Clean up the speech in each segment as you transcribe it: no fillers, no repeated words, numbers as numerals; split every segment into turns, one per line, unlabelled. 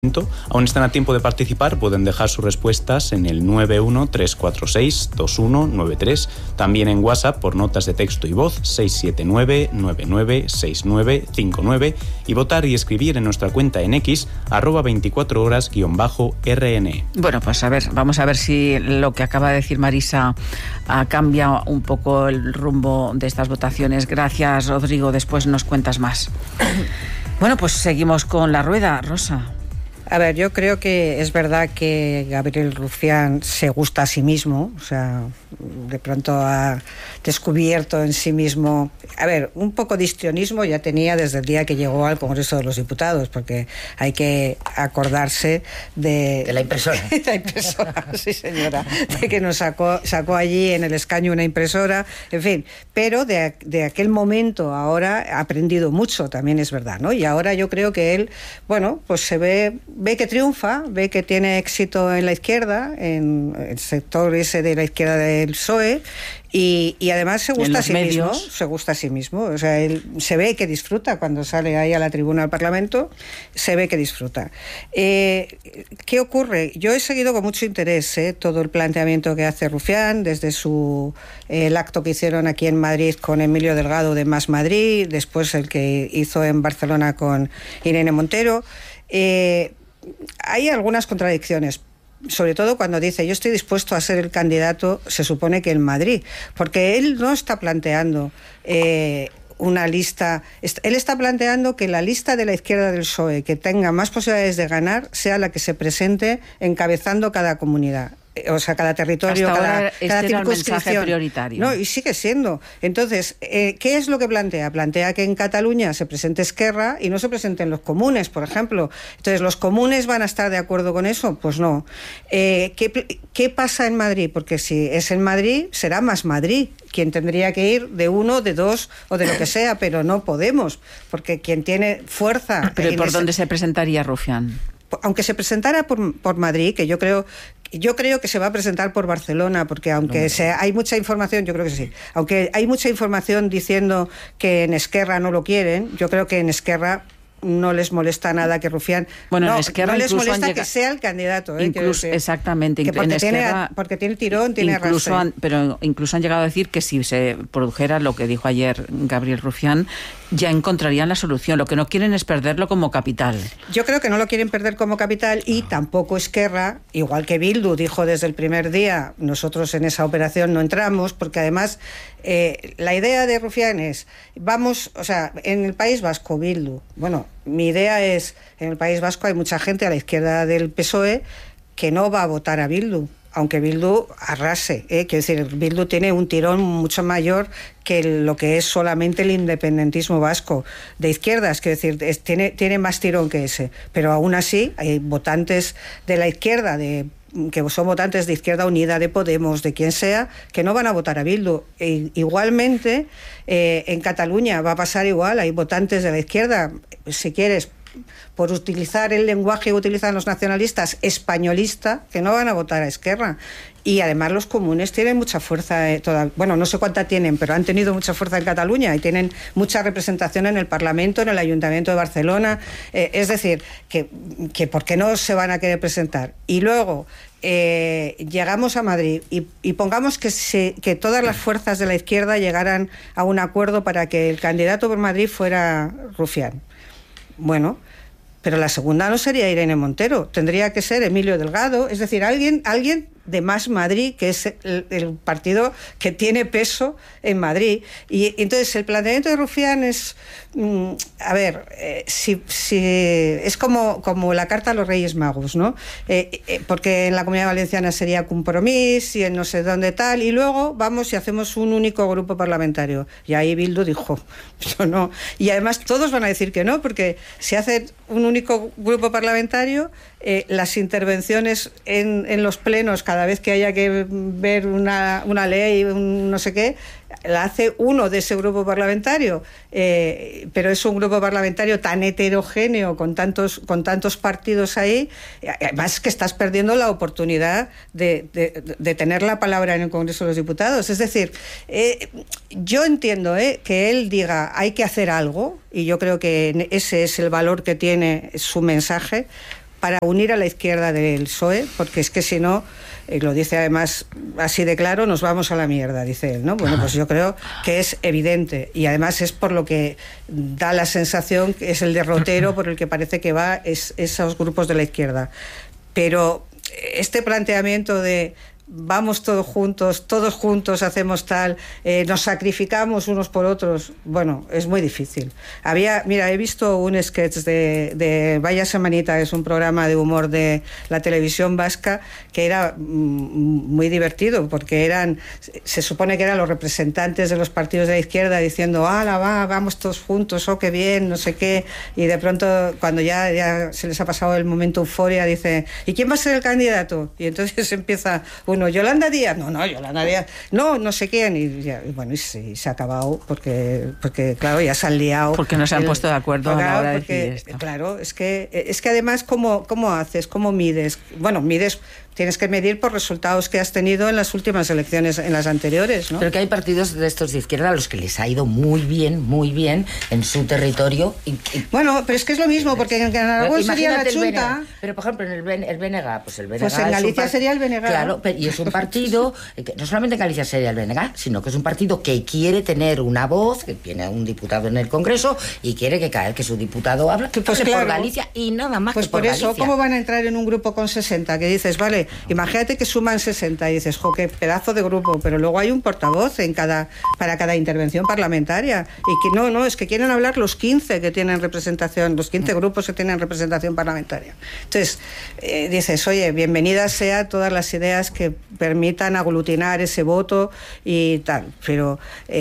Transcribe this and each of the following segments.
Aún están a tiempo de participar, pueden dejar sus respuestas en el 913462193, también en WhatsApp por notas de texto y voz 679996959 y votar y escribir en nuestra cuenta en X @24horas_RN.
Bueno, pues a ver, vamos a ver si lo que acaba de decir Marisa cambia un poco el rumbo de estas votaciones. Gracias, Rodrigo, después nos cuentas más. Bueno, pues seguimos con la rueda, Rosa.
A ver, yo creo que es verdad que Gabriel Rufián se gusta a sí mismo, o sea, de pronto ha descubierto en sí mismo... A ver, un poco de histrionismo ya tenía desde el día que llegó al Congreso de los Diputados, porque hay que acordarse de
la impresora.
De la impresora, sí señora, de que nos sacó allí en el escaño una impresora, en fin, pero de aquel momento ahora ha aprendido mucho, también es verdad, ¿no? Y ahora yo creo que él, bueno, pues se ve que triunfa, ve que tiene éxito en la izquierda, en el sector ese de la izquierda del PSOE, y además se gusta a sí mismo, o sea, él se ve que disfruta cuando sale ahí a la tribuna del Parlamento, se ve que disfruta. ¿Qué ocurre? Yo he seguido con mucho interés todo el planteamiento que hace Rufián, desde el acto que hicieron aquí en Madrid con Emilio Delgado de Más Madrid, después el que hizo en Barcelona con Irene Montero. Hay algunas contradicciones, sobre todo cuando dice yo estoy dispuesto a ser el candidato, se supone que en Madrid, porque él no está planteando una lista, él está planteando que la lista de la izquierda del PSOE que tenga más posibilidades de ganar sea la que se presente encabezando cada comunidad. O sea, cada territorio, cada circunscripción
prioritario.
No, y sigue siendo. Entonces, ¿qué es lo que plantea? Plantea que en Cataluña se presente Esquerra y no se presenten los comunes, por ejemplo. Entonces, ¿los comunes van a estar de acuerdo con eso? Pues no. ¿Qué pasa en Madrid? Porque si es en Madrid, será Más Madrid quien tendría que ir de uno, de dos o de lo que sea, pero no podemos, porque quien tiene fuerza...
¿Pero por dónde se presentaría Rufián?
Aunque se presentara por Madrid, que yo creo que se va a presentar por Barcelona, porque aunque hay mucha información, yo creo que sí, aunque hay mucha información diciendo que en Esquerra no lo quieren, yo creo que en Esquerra no les molesta nada que Rufián...
Bueno,
no,
en Esquerra
no les molesta que sea el candidato.
Incluso, exactamente.
Que porque tiene tirón, tiene arrastre.
Pero incluso han llegado a decir que si se produjera lo que dijo ayer Gabriel Rufián, ya encontrarían la solución. Lo que no quieren es perderlo como capital.
Yo creo que no lo quieren perder como capital y tampoco Esquerra, igual que Bildu dijo desde el primer día, nosotros en esa operación no entramos, porque además la idea de Rufián es, vamos, o sea, en el País Vasco, Bildu, bueno, mi idea es, en el País Vasco hay mucha gente a la izquierda del PSOE que no va a votar a Bildu, aunque Bildu arrase, quiero decir, Bildu tiene un tirón mucho mayor que lo que es solamente el independentismo vasco de izquierdas, quiero decir, tiene más tirón que ese, pero aún así hay votantes de la izquierda, que son votantes de Izquierda Unida, de Podemos, de quien sea, que no van a votar a Bildu. Igualmente, en Cataluña va a pasar igual, hay votantes de la izquierda, si quieres, por utilizar el lenguaje que utilizan los nacionalistas, españolista, que no van a votar a Esquerra. Y además los comunes tienen mucha fuerza, bueno, no sé cuánta tienen, pero han tenido mucha fuerza en Cataluña y tienen mucha representación en el Parlamento, en el Ayuntamiento de Barcelona. Es decir, que ¿por qué no se van a querer presentar? Y luego llegamos a Madrid y pongamos que todas las fuerzas de la izquierda llegaran a un acuerdo para que el candidato por Madrid fuera Rufián. Bueno, pero la segunda no sería Irene Montero, tendría que ser Emilio Delgado, es decir, alguien de Más Madrid, que es el partido que tiene peso en Madrid. Y entonces el planteamiento de Rufián es, a ver, si es como la carta a los Reyes Magos, ¿no? Porque en la Comunidad Valenciana sería Compromís y en no sé dónde tal, y luego vamos y hacemos un único grupo parlamentario. Y ahí Bildu dijo, yo no. Y además todos van a decir que no, porque si hacen un único grupo parlamentario, las intervenciones en los plenos, cada vez que haya que ver una ley, un no sé qué, la hace uno de ese grupo parlamentario, pero es un grupo parlamentario tan heterogéneo, con tantos partidos ahí, además que estás perdiendo la oportunidad de tener la palabra en el Congreso de los Diputados. Es decir, yo entiendo que él diga hay que hacer algo, y yo creo que ese es el valor que tiene su mensaje, para unir a la izquierda del PSOE, porque es que si no, lo dice además así de claro, nos vamos a la mierda, dice él, ¿no? Bueno, pues yo creo que es evidente, y además es por lo que da la sensación que es el derrotero por el que parece que va esos grupos de la izquierda. Pero este planteamiento de vamos todos juntos hacemos tal, nos sacrificamos unos por otros, bueno, es muy difícil. He visto un sketch de Vaya Semanita, es un programa de humor de la televisión vasca, que era muy divertido, porque se supone que eran los representantes de los partidos de la izquierda diciendo, vamos todos juntos, oh, qué bien, no sé qué, y de pronto, cuando ya se les ha pasado el momento euforia, dice, ¿y quién va a ser el candidato? Y entonces empieza uno, Yolanda Díaz, Yolanda Díaz, no sé quién, y se ha acabado porque claro, ya se han liado.
Porque no se han puesto de acuerdo a la hora de decir esto.
Claro, es que además, ¿cómo haces? ¿Cómo mides? Bueno, tienes que medir por resultados que has tenido en las últimas elecciones, en las anteriores, ¿no?
Pero que hay partidos de estos de izquierda a los que les ha ido muy bien en su territorio.
Bueno, pero es que es lo mismo, porque en Aragón sería la Junta.
Pero, por ejemplo, en el BNG, pues el BNG...
Pues en Galicia sería el BNG.
Claro, y es un partido, que no solamente en Galicia sería el BNG, sino que es un partido que quiere tener una voz, que tiene un diputado en el Congreso, y quiere que cada vez que su diputado hable, pues claro, por Galicia y nada más,
pues
que por
eso,
Galicia.
¿Cómo van a entrar en un grupo con 60? Que dices, vale, imagínate que suman 60 y dices, qué pedazo de grupo, pero luego hay un portavoz para cada intervención parlamentaria, y que es que quieren hablar los 15 que tienen representación, los 15 grupos que tienen representación parlamentaria. Entonces, dices, oye, bienvenidas sean todas las ideas que permitan aglutinar ese voto y tal, pero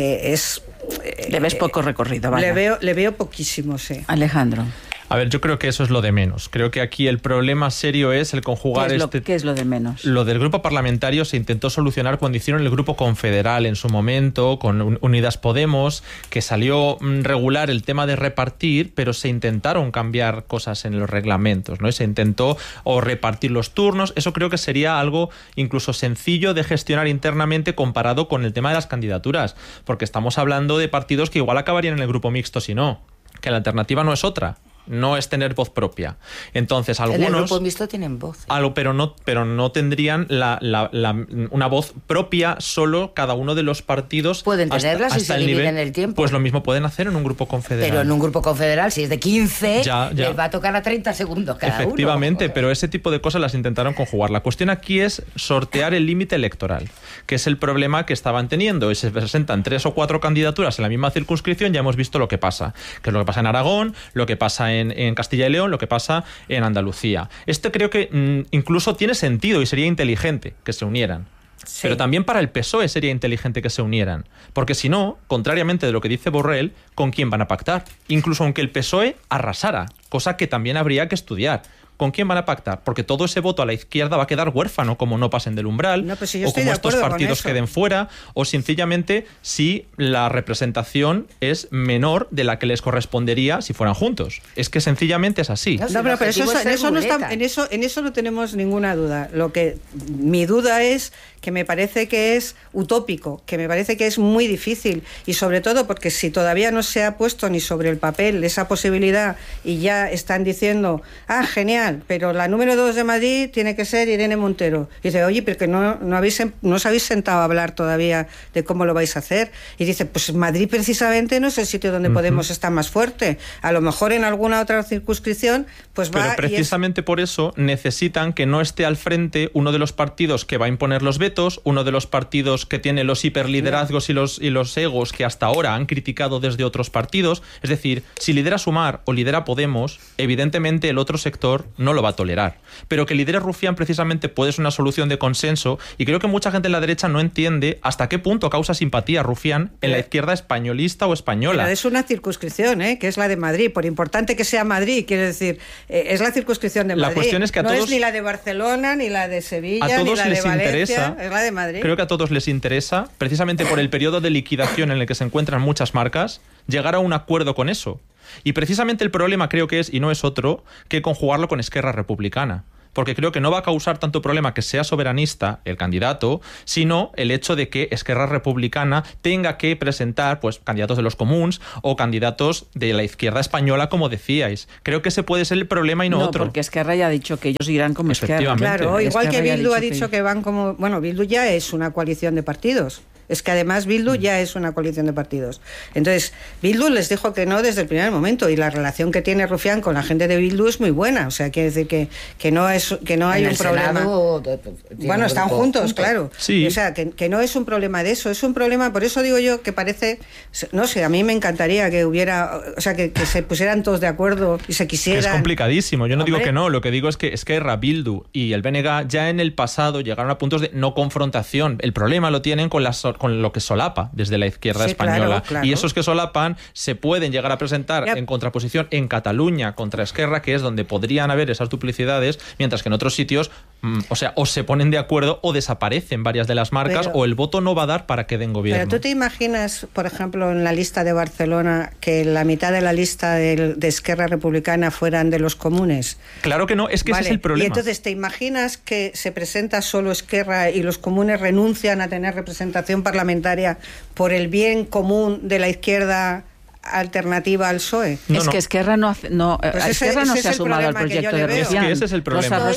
le ves poco recorrido, ¿vale?
Le veo poquísimo, sí.
Alejandro.
A ver, yo creo que eso es lo de menos. Creo que aquí el problema serio es el conjugar
¿Qué es lo de menos?
Lo del grupo parlamentario se intentó solucionar cuando hicieron el grupo confederal en su momento, con Unidas Podemos, que salió regular el tema de repartir, pero se intentaron cambiar cosas en los reglamentos, ¿no? Y se intentó repartir los turnos. Eso creo que sería algo incluso sencillo de gestionar internamente comparado con el tema de las candidaturas, porque estamos hablando de partidos que igual acabarían en el grupo mixto si no, que la alternativa no es otra. No es tener voz propia. Entonces, algunos...
En el grupo mixto tienen voz.
Pero no tendrían una voz propia solo cada uno de los partidos.
Pueden tenerla si se dividen el tiempo.
Pues lo mismo pueden hacer en un grupo confederal.
Pero en un grupo confederal, si es de 15,
ya.
les va a tocar a 30 segundos cada uno.
Efectivamente, pero ese tipo de cosas las intentaron conjugar. La cuestión aquí es sortear el límite electoral, que es el problema que estaban teniendo. Y se presentan 3 o 4 candidaturas en la misma circunscripción, ya hemos visto lo que pasa. Que es lo que pasa en Aragón, lo que pasa en Castilla y León, lo que pasa en Andalucía. Creo que incluso tiene sentido y sería inteligente que se unieran. Sí. Pero también para el PSOE sería inteligente que se unieran. Porque si no, contrariamente de lo que dice Borrell, ¿con quién van a pactar? Incluso aunque el PSOE arrasara, cosa que también habría que estudiar. ¿Con quién van a pactar? Porque todo ese voto a la izquierda va a quedar huérfano, como no pasen del umbral, o como estos partidos queden fuera, o sencillamente si la representación es menor de la que les correspondería si fueran juntos. Es que sencillamente es así.
Pero en eso no tenemos ninguna duda. Mi duda es que me parece que es utópico, que me parece que es muy difícil, y sobre todo porque si todavía no se ha puesto ni sobre el papel esa posibilidad y ya están diciendo, genial, pero la número 2 de Madrid tiene que ser Irene Montero. Y dice, oye, pero que no os habéis sentado a hablar todavía de cómo lo vais a hacer. Y dice, pues Madrid precisamente no es el sitio donde Podemos estar más fuerte. A lo mejor en alguna otra circunscripción, pues va.
Pero precisamente por eso necesitan que no esté al frente uno de los partidos que va a imponer los vetos, uno de los partidos que tiene los hiperliderazgos y los egos que hasta ahora han criticado desde otros partidos. Es decir, si lidera Sumar o lidera Podemos, evidentemente el otro sector no lo va a tolerar. Pero que lidere Rufián precisamente puede ser una solución de consenso, y creo que mucha gente en la derecha no entiende hasta qué punto causa simpatía Rufián en la izquierda españolista o española.
Pero es una circunscripción, que es la de Madrid, por importante que sea Madrid, quiero decir, es la circunscripción de Madrid.
La cuestión es que
no es ni la de Barcelona, ni la de Sevilla, ni la de Valencia, es la de Madrid.
Creo que a todos les interesa, precisamente por el periodo de liquidación en el que se encuentran muchas marcas, llegar a un acuerdo con eso. Y precisamente el problema creo que es, y no es otro, que conjugarlo con Esquerra Republicana. porque creo que no va a causar tanto problema que sea soberanista el candidato, sino el hecho de que Esquerra Republicana tenga que presentar pues candidatos de los comuns o candidatos de la izquierda española, como decíais. Creo que ese puede ser el problema y no otro.
Porque Esquerra ya ha dicho que ellos irán como Esquerra.
Claro, igual
Esquerra
que Bildu ha dicho que van como... Bueno, Bildu ya es una coalición de partidos. Es que además Bildu ya es una coalición de partidos. Entonces, Bildu les dijo que no desde el primer momento, y la relación que tiene Rufián con la gente de Bildu es muy buena. O sea, quiere decir que no hay un problema. Bueno, están juntos, claro.
Sí.
O sea, que no es un problema de eso, es un problema, por eso digo yo que parece, no sé, a mí me encantaría que hubiera, o sea, que se pusieran todos de acuerdo y se quisieran.
Es complicadísimo, yo no digo que no, lo que digo es que Esquerra, Bildu y el BNG ya en el pasado llegaron a puntos de no confrontación. El problema lo tienen con lo que solapa desde la izquierda española.
Claro.
Y esos que solapan se pueden llegar a presentar en contraposición en Cataluña contra Esquerra, que es donde podrían haber esas duplicidades, mientras que en otros sitios, o se ponen de acuerdo o desaparecen varias de las marcas, o el voto no va a dar para que den gobierno.
Pero tú te imaginas, por ejemplo, en la lista de Barcelona, que la mitad de la lista de Esquerra Republicana fueran de los comunes.
Claro que no, es que ese es el problema.
Y entonces, ¿te imaginas que se presenta solo Esquerra y los comunes renuncian a tener representación parlamentaria por el bien común de la izquierda alternativa al PSOE?
Que Esquerra Esquerra no se ha sumado al proyecto de Rufián.
Es que ese es el problema.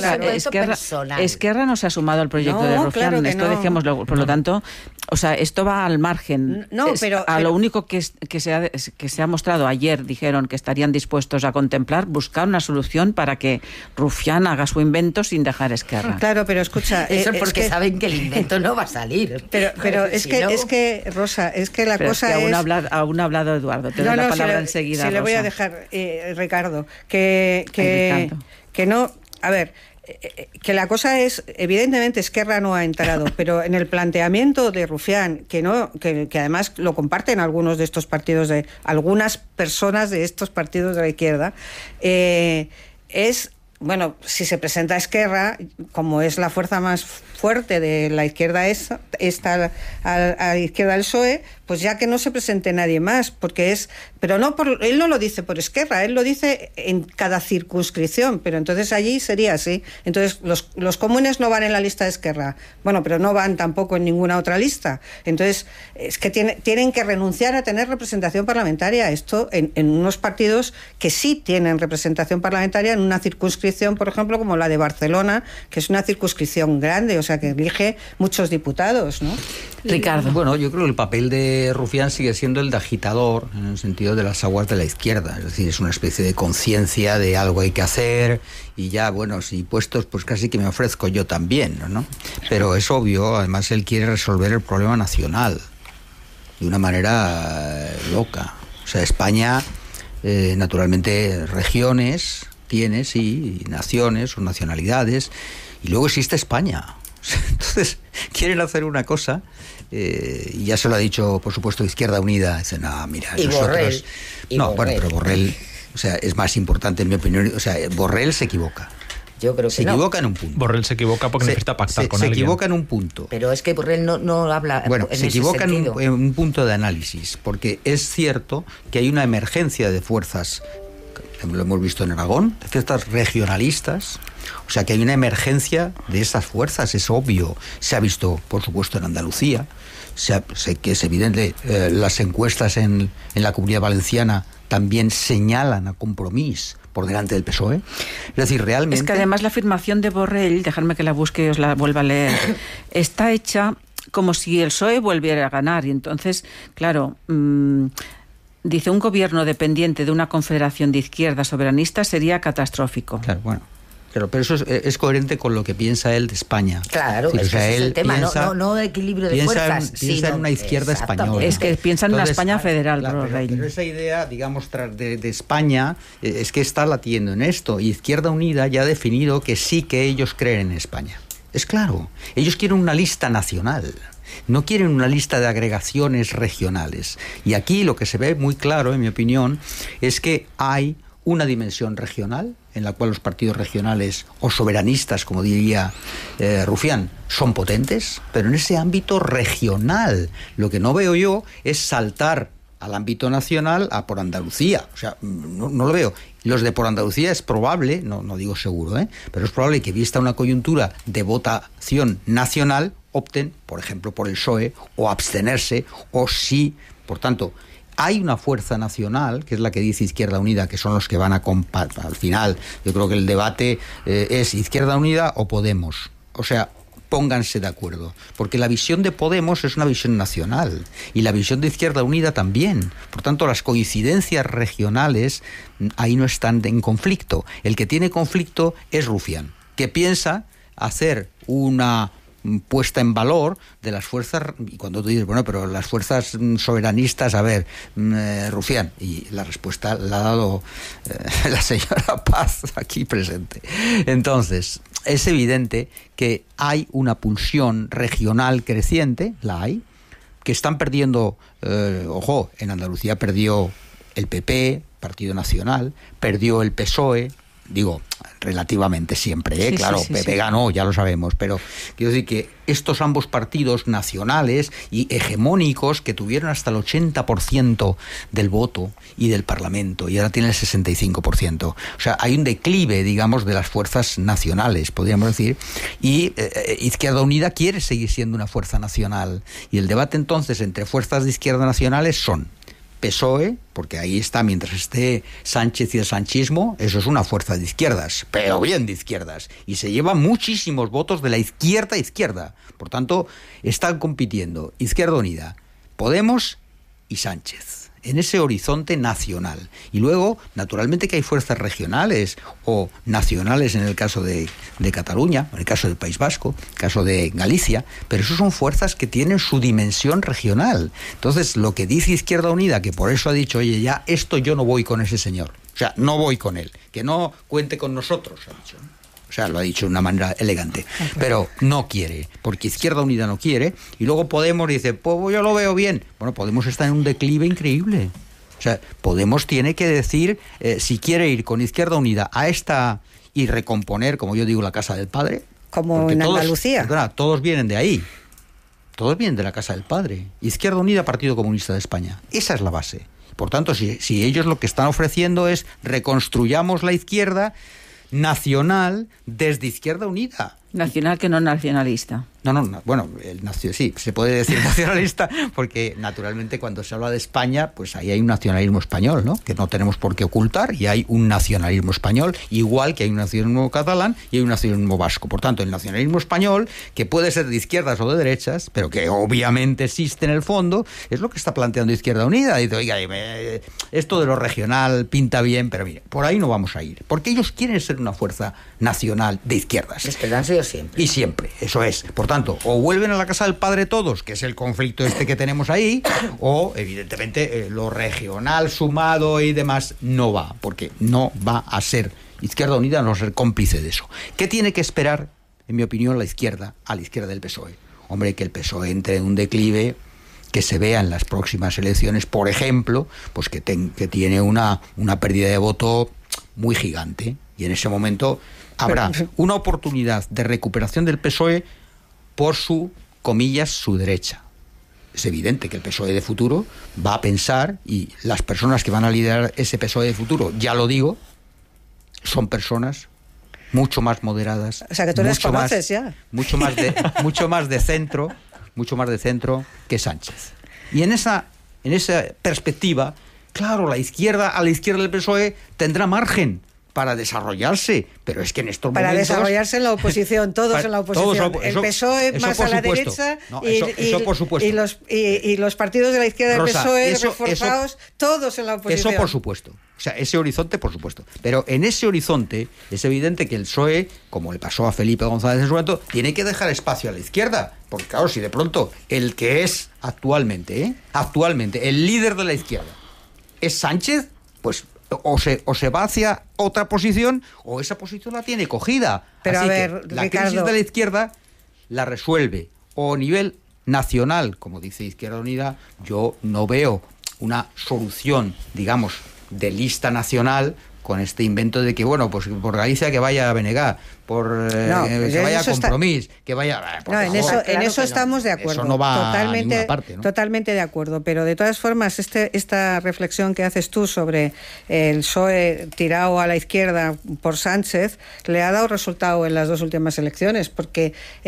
Esquerra no se ha sumado al proyecto de Rufián.
Claro
esto decíamos, por lo tanto, o sea, esto va al margen. Lo único que se ha mostrado ayer, dijeron que estarían dispuestos a contemplar, buscar una solución para que Rufián haga su invento sin dejar Esquerra.
Claro, pero escucha,
eso es porque saben que el invento no va a salir.
Pero es que Rosa, es que la cosa es
aún ha hablado Eduardo. Te doy la palabra enseguida.
Sí, le voy a dejar, Ricardo, que no, a ver, que la cosa es, evidentemente Esquerra no ha entrado, pero en el planteamiento de Rufián, que además lo comparten algunos de estos partidos, algunas personas de estos partidos de la izquierda, es... Bueno, si se presenta Esquerra, como es la fuerza más fuerte de la izquierda está a la izquierda del PSOE, pues ya que no se presente nadie más, porque pero él no lo dice por Esquerra, él lo dice en cada circunscripción, pero entonces allí sería así. Entonces los comunes no van en la lista de Esquerra, bueno, pero no van tampoco en ninguna otra lista. Entonces es que tienen que renunciar a tener representación parlamentaria, esto en unos partidos que sí tienen representación parlamentaria en una circunscripción, por ejemplo, como la de Barcelona, que es una circunscripción grande, o sea, que elige muchos diputados, ¿no?
Ricardo.
Bueno, yo creo que el papel de Rufián sigue siendo el de agitador, en el sentido de las aguas de la izquierda. Es decir, es una especie de conciencia de algo hay que hacer, y ya, bueno, si puestos, pues casi que me ofrezco yo también, ¿no? Pero es obvio, además él quiere resolver el problema nacional de una manera loca. O sea, España, naturalmente, regiones tiene, sí, naciones o nacionalidades, y luego existe España. Entonces, quieren hacer una cosa, y ya se lo ha dicho, por supuesto, Izquierda Unida. Dicen, no, mira,
y
nosotros...
Borrell.
Bueno, pero Borrell, o sea, es más importante, en mi opinión. O sea, Borrell se equivoca.
Yo creo que
se equivoca en un punto.
Borrell se equivoca porque necesita pactar con alguien.
Se equivoca en un punto.
Pero es que Borrell no habla.
Bueno,
en
se
ese
equivoca
sentido.
en un punto de análisis, porque es cierto que hay una emergencia de fuerzas, lo hemos visto en Aragón, de ciertas regionalistas. O sea, que hay una emergencia de esas fuerzas, es obvio. Se ha visto, por supuesto, en Andalucía. Sé que es evidente. Las encuestas en la Comunidad Valenciana también señalan a Compromís por delante del PSOE. Es decir, realmente...
Es que además la afirmación de Borrell, dejadme que la busque y os la vuelva a leer, está hecha como si el PSOE volviera a ganar. Y entonces, claro... dice, un gobierno dependiente de una confederación de izquierda soberanista sería catastrófico.
Claro, bueno. Pero eso es coherente con lo que piensa él de España.
Claro, es que es el tema, no equilibrio de fuerzas,
piensa en una izquierda española.
Es que piensa en una España federal,
pero esa idea, digamos, de España, es que está latiendo en esto. Y Izquierda Unida ya ha definido que sí que ellos creen en España. Es claro, ellos quieren una lista nacional. No quieren una lista de agregaciones regionales. Y aquí lo que se ve muy claro, en mi opinión, es que hay una dimensión regional en la cual los partidos regionales o soberanistas, como diría Rufián, son potentes, pero en ese ámbito regional lo que no veo yo es saltar al ámbito nacional a por Andalucía. O sea, no lo veo. Los de por Andalucía es probable, no digo seguro, pero es probable que, vista una coyuntura de votación nacional, opten, por ejemplo, por el PSOE o abstenerse, o sí. Por tanto, hay una fuerza nacional, que es la que dice Izquierda Unida, que son los que van a al final. Yo creo que el debate es Izquierda Unida o Podemos. O sea, pónganse de acuerdo, porque la visión de Podemos es una visión nacional y la visión de Izquierda Unida también. Por tanto, las coincidencias regionales ahí no están en conflicto. El que tiene conflicto es Rufián, que piensa hacer una puesta en valor de las fuerzas, y cuando tú dices, bueno, pero las fuerzas soberanistas, a ver, Rufián, y la respuesta la ha dado la señora Paz aquí presente. Entonces, es evidente que hay una pulsión regional creciente, la hay, que están perdiendo, en Andalucía perdió el PP, Partido Nacional, perdió el PSOE, digo, relativamente siempre,
Sí,
claro,
sí,
Pepe ganó, ya lo sabemos, pero quiero decir que estos ambos partidos nacionales y hegemónicos, que tuvieron hasta el 80% del voto y del Parlamento, y ahora tienen el 65%. O sea, hay un declive, digamos, de las fuerzas nacionales, podríamos decir, y Izquierda Unida quiere seguir siendo una fuerza nacional. Y el debate entonces entre fuerzas de izquierda nacionales son PSOE, porque ahí está, mientras esté Sánchez y el sanchismo, eso es una fuerza de izquierdas, pero bien de izquierdas, y se lleva muchísimos votos de la izquierda. Por tanto, están compitiendo Izquierda Unida, Podemos y Sánchez en ese horizonte nacional. Y luego, naturalmente, que hay fuerzas regionales o nacionales en el caso de Cataluña, en el caso del País Vasco, en el caso de Galicia, pero eso son fuerzas que tienen su dimensión regional. Entonces, lo que dice Izquierda Unida, que por eso ha dicho, oye, ya esto yo no voy con ese señor, o sea, no voy con él, que no cuente con nosotros, ha dicho, ¿no? O sea, lo ha dicho de una manera elegante, pero no quiere, porque Izquierda Unida no quiere, y luego Podemos dice, pues yo lo veo bien. Bueno, Podemos está en un declive increíble. O sea, Podemos tiene que decir si quiere ir con Izquierda Unida a esta y recomponer, como yo digo, la casa del padre.
Como en Andalucía.
Todos vienen de ahí. Todos vienen de la casa del padre. Izquierda Unida, Partido Comunista de España. Esa es la base. Por tanto, si ellos lo que están ofreciendo es reconstruyamos la izquierda nacional desde Izquierda Unida.
Nacional, que no nacionalista.
No, bueno, sí, se puede decir nacionalista, porque naturalmente cuando se habla de España, pues ahí hay un nacionalismo español, ¿no? Que no tenemos por qué ocultar, y hay un nacionalismo español, igual que hay un nacionalismo catalán y hay un nacionalismo vasco. Por tanto, el nacionalismo español, que puede ser de izquierdas o de derechas, pero que obviamente existe en el fondo, es lo que está planteando Izquierda Unida. Dice, oiga, esto de lo regional pinta bien, pero mire, por ahí no vamos a ir, porque ellos quieren ser una fuerza nacional de izquierdas.
Es que lo han sido siempre.
Y siempre, eso es. Por tanto, o vuelven a la casa del padre todos, que es el conflicto que tenemos ahí, o evidentemente lo regional sumado y demás no va, porque no va a ser Izquierda Unida, no va a ser cómplice de eso. ¿Qué tiene que esperar, en mi opinión, la izquierda a la izquierda del PSOE? Hombre, que el PSOE entre en un declive, que se vea en las próximas elecciones, por ejemplo, pues que tiene una pérdida de voto muy gigante, y en ese momento habrá una oportunidad de recuperación del PSOE por su, comillas, su derecha. Es evidente que el PSOE de futuro va a pensar, y las personas que van a liderar ese PSOE de futuro, ya lo digo, son personas mucho más moderadas.
O sea, que tú las conoces ya.
Mucho más de centro que Sánchez. Y en esa perspectiva, claro, a la izquierda del PSOE tendrá margen para desarrollarse, pero es que en estos momentos... Para
desarrollarse en la oposición, todos en la oposición. El PSOE más a la derecha,
eso por supuesto.
Y los partidos de la izquierda del PSOE reforzados, todos en la oposición.
Eso por supuesto. O sea, ese horizonte, por supuesto. Pero en ese horizonte es evidente que el PSOE, como le pasó a Felipe González en su momento, tiene que dejar espacio a la izquierda. Porque claro, si de pronto el que es actualmente el líder de la izquierda es Sánchez, pues o se va hacia otra posición, o esa posición la tiene cogida.
Pero
así
a ver,
que la
Ricardo,
crisis de la izquierda la resuelve o a nivel nacional, como dice Izquierda Unida. Yo no veo una solución, digamos, de lista nacional con este invento de que, bueno, pues por Galicia que vaya a Benegá. que vaya a Compromís, que vaya...
en eso estamos de acuerdo.
Eso no va a ninguna parte, ¿no?
Totalmente de acuerdo, pero de todas formas esta reflexión que haces tú sobre el PSOE tirado a la izquierda por Sánchez le ha dado resultado en las dos últimas elecciones, porque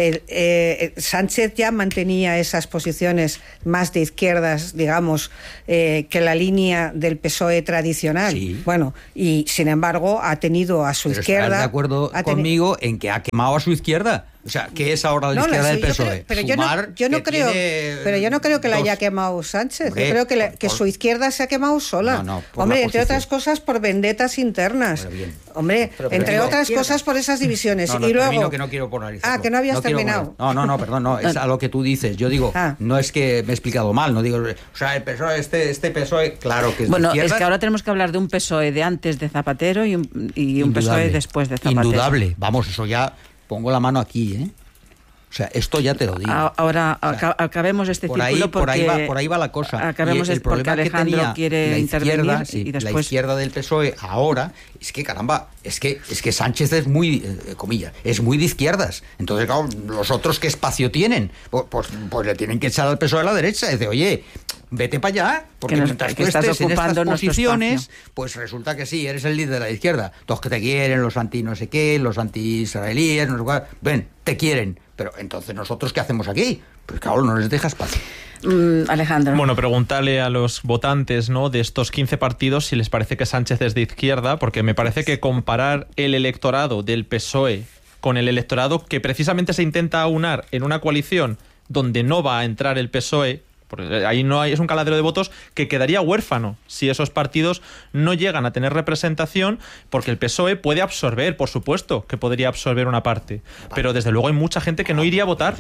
Sánchez ya mantenía esas posiciones más de izquierdas, digamos, que la línea del PSOE tradicional.
Sí.
Bueno, y sin embargo ha tenido a su izquierda...
¿Estás de acuerdo conmigo en que ha quemado a su izquierda? O sea, ¿qué es ahora la izquierda del PSOE?
Pero yo no creo que la haya quemado Sánchez. Hombre, yo creo que su izquierda se ha quemado sola. Hombre, entre otras cosas por vendetas internas. Hombre, entre otras cosas por esas divisiones. Y luego
que no quiero polarizarlo.
Que no habías terminado.
Perdón, no, es a lo que tú dices. Yo digo, no es que me he explicado mal, no digo, o sea, el PSOE, este PSOE, claro que es de izquierdas.
Es que ahora tenemos que hablar de un PSOE de antes de Zapatero y un PSOE después de Zapatero.
Indudable, vamos, eso ya pongo la mano aquí, ¿eh? O sea, esto ya te lo digo.
Ahora, acabemos este círculo porque...
Por ahí va la cosa.
Acabemos el problema porque Alejandro quiere intervenir y después...
La izquierda del PSOE ahora, es que caramba, es que Sánchez es muy, comillas, es muy de izquierdas. Entonces, claro, los otros, ¿qué espacio tienen? Pues le tienen que echar al PSOE a la derecha. Dice, oye, vete para allá, porque mientras tú estés en estas posiciones, pues resulta que sí, eres el líder de la izquierda. Todos que te quieren, los anti no sé qué, los anti-israelíes, no sé cuál. Ven, te quieren. Pero entonces, ¿nosotros qué hacemos aquí? Pues claro, no les dejas espacio.
Alejandro.
Bueno, preguntarle a los votantes, ¿no?, de estos 15 partidos si les parece que Sánchez es de izquierda, porque me parece que comparar el electorado del PSOE con el electorado que precisamente se intenta aunar en una coalición donde no va a entrar el PSOE, porque ahí no hay, es un caladero de votos que quedaría huérfano si esos partidos no llegan a tener representación, porque el PSOE puede absorber, por supuesto, que podría absorber una parte, pero desde luego hay mucha gente que no iría a votar,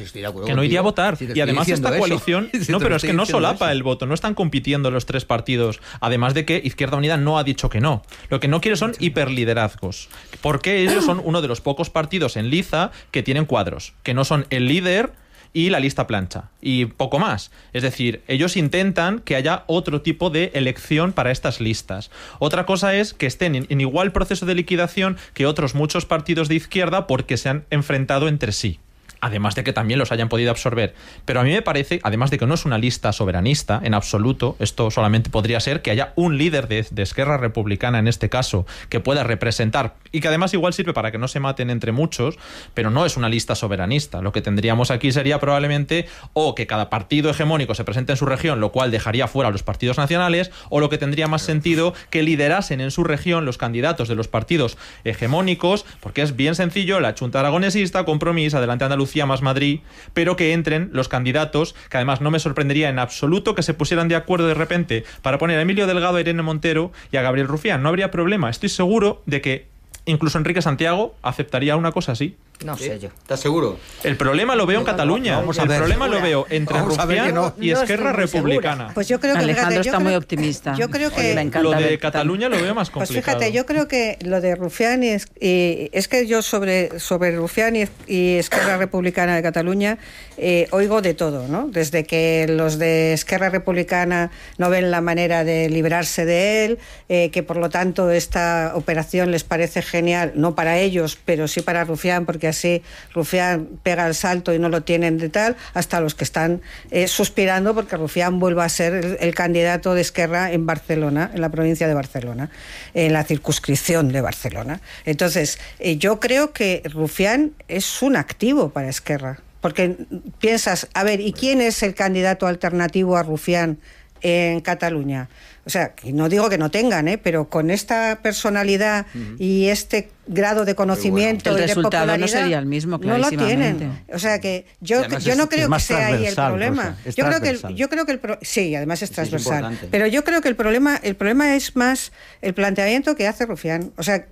y además esta coalición, pero es que no solapa el voto, no están compitiendo los tres partidos, además de que Izquierda Unida no ha dicho que no, lo que no quiere son hiperliderazgos, porque ellos son uno de los pocos partidos en liza que tienen cuadros, que no son el líder y la lista plancha, y poco más. Es decir, ellos intentan que haya otro tipo de elección para estas listas. Otra cosa es que estén en igual proceso de liquidación que otros muchos partidos de izquierda porque se han enfrentado entre sí. Además de que también los hayan podido absorber. Pero a mí me parece, además de que no es una lista soberanista en absoluto, esto solamente podría ser que haya un líder de Esquerra Republicana en este caso que pueda representar, y que además igual sirve para que no se maten entre muchos, pero no es una lista soberanista. Lo que tendríamos aquí sería probablemente o que cada partido hegemónico se presente en su región, lo cual dejaría fuera a los partidos nacionales, o lo que tendría más sentido, que liderasen en su región los candidatos de los partidos hegemónicos, porque es bien sencillo, la Chunta Aragonesista, Compromís, Adelante Andalucía más Madrid, pero que entren los candidatos, que además no me sorprendería en absoluto que se pusieran de acuerdo de repente para poner a Emilio Delgado, a Irene Montero y a Gabriel Rufián. No habría problema. Estoy seguro de que incluso Enrique Santiago aceptaría una cosa así.
No sé yo.
¿Estás seguro?
El problema lo veo en Cataluña. El problema lo veo entre Rufián y Esquerra Republicana.
Pues yo creo que
Alejandro está muy optimista.
Yo creo que
lo de Cataluña lo veo más complicado.
Pues fíjate, yo creo que lo de Rufián es que yo sobre Rufián y Esquerra Republicana de Cataluña oigo de todo, ¿no? Desde que los de Esquerra Republicana no ven la manera de librarse de él, que por lo tanto esta operación les parece genial, no para ellos, pero sí para Rufián, porque así Rufián pega el salto y no lo tienen de tal, hasta los que están suspirando porque Rufián vuelva a ser el candidato de Esquerra en Barcelona, en la provincia de Barcelona, en la circunscripción de Barcelona. Entonces, yo creo que Rufián es un activo para Esquerra, porque piensas, a ver, ¿y quién es el candidato alternativo a Rufián en Cataluña? O sea, que no digo que no tengan, pero con esta personalidad y este grado de conocimiento
el
y de
resultado
popularidad,
no sería el mismo,
no lo tienen. O sea que yo no creo que sea ahí el problema. Yo creo que sí, además es transversal. Pero yo creo que el problema es más el planteamiento que hace Rufián. O sea,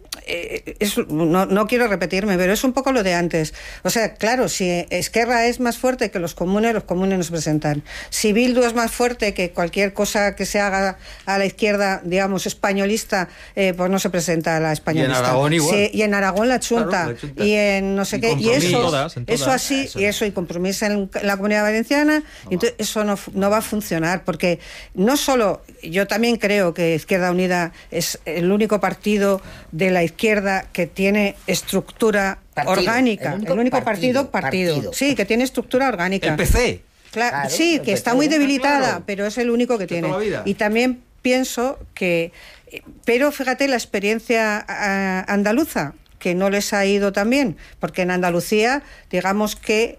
no quiero repetirme, pero es un poco lo de antes. O sea, claro, si Esquerra es más fuerte que los comunes nos presentan. Si Bildu es más fuerte que cualquier cosa que se haga a la izquierda, digamos, españolista, pues no se presenta a la españolista.
Y en Aragón igual.
Sí, y en Aragón la Chunta.
Claro, la Chunta.
Y en no sé qué. Y eso así,
eso.
y eso, y Compromís en la Comunidad Valenciana, y entonces eso no va a funcionar, porque no solo, yo también creo que Izquierda Unida es el único partido de la izquierda que tiene estructura orgánica. El único partido. Sí, que tiene estructura orgánica.
El PC.
Claro, sí, que está muy debilitada,
claro,
pero es el único que tiene. Y también pienso que, pero fíjate la experiencia andaluza, que no les ha ido tan bien, porque en Andalucía, digamos que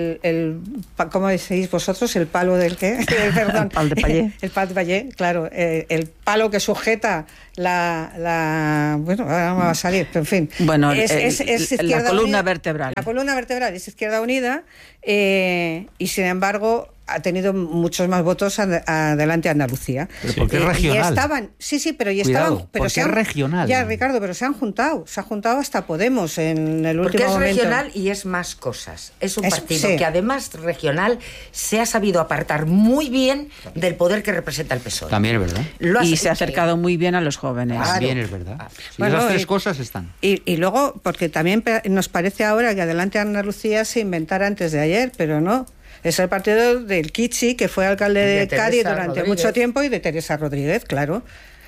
¿cómo decís vosotros? El palo del qué? Perdón.
El pal de payé.
El pal de payé, claro. El palo que sujeta bueno, ahora me va a salir, pero en fin.
Bueno,
es
la columna
unida,
vertebral.
La columna vertebral es Izquierda Unida, y sin embargo ha tenido muchos más votos adelante Andalucía.
Pero porque es regional.
Y estaban, pero
Cuidado,
pero
porque es regional.
Ya, Ricardo, pero se han juntado hasta Podemos en el último momento.
Porque es regional y es más cosas. Es un partido que además regional se ha sabido apartar muy bien del poder que representa el PSOE.
También es verdad.
Y se ha acercado muy bien a los jóvenes.
También es verdad. Sí,
bueno,
esas tres cosas están.
Y luego, porque también nos parece ahora que Adelante Andalucía se inventara antes de ayer, pero no. Es el partido del Kichi, que fue alcalde de Cádiz durante mucho tiempo, y de Teresa Rodríguez, claro.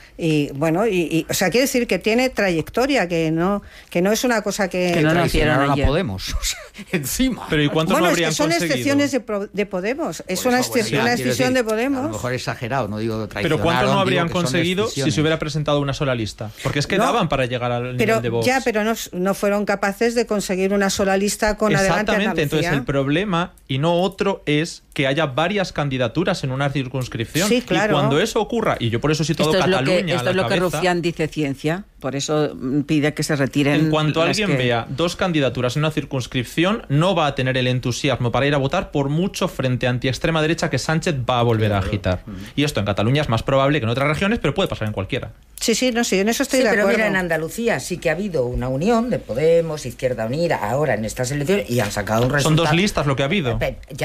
Y bueno, o sea, quiere decir que tiene trayectoria, que no es una cosa que
no
traicionaron a Podemos, o sea, encima.
Pero ¿y cuántos no habrían
son
conseguido?
excepciones de Podemos, es una decisión de Podemos.
A lo mejor exagerado, no digo traicionaron.
Pero ¿cuántos no habrían conseguido si se hubiera presentado una sola lista? Porque es que daban para llegar al nivel de Vox.
Pero no fueron capaces de conseguir una sola lista con Adelante Andalucía.
Exactamente, entonces el problema, y no otro, es que haya varias candidaturas en una circunscripción.
Sí, claro.
Y cuando eso ocurra, y yo por eso situo Cataluña
esto es lo que Rufián dice ciencia, por eso pide que se retiren.
En cuanto alguien vea dos candidaturas en una circunscripción, no va a tener el entusiasmo para ir a votar por mucho frente anti-extrema derecha que Sánchez va a volver a agitar. Y esto en Cataluña es más probable que en otras regiones, pero puede pasar en cualquiera.
Sí, en eso estoy de acuerdo.
Pero mira, en Andalucía sí que ha habido una unión de Podemos, Izquierda Unida, ahora en estas elecciones, y han sacado un resultado.
Son dos listas lo que ha habido.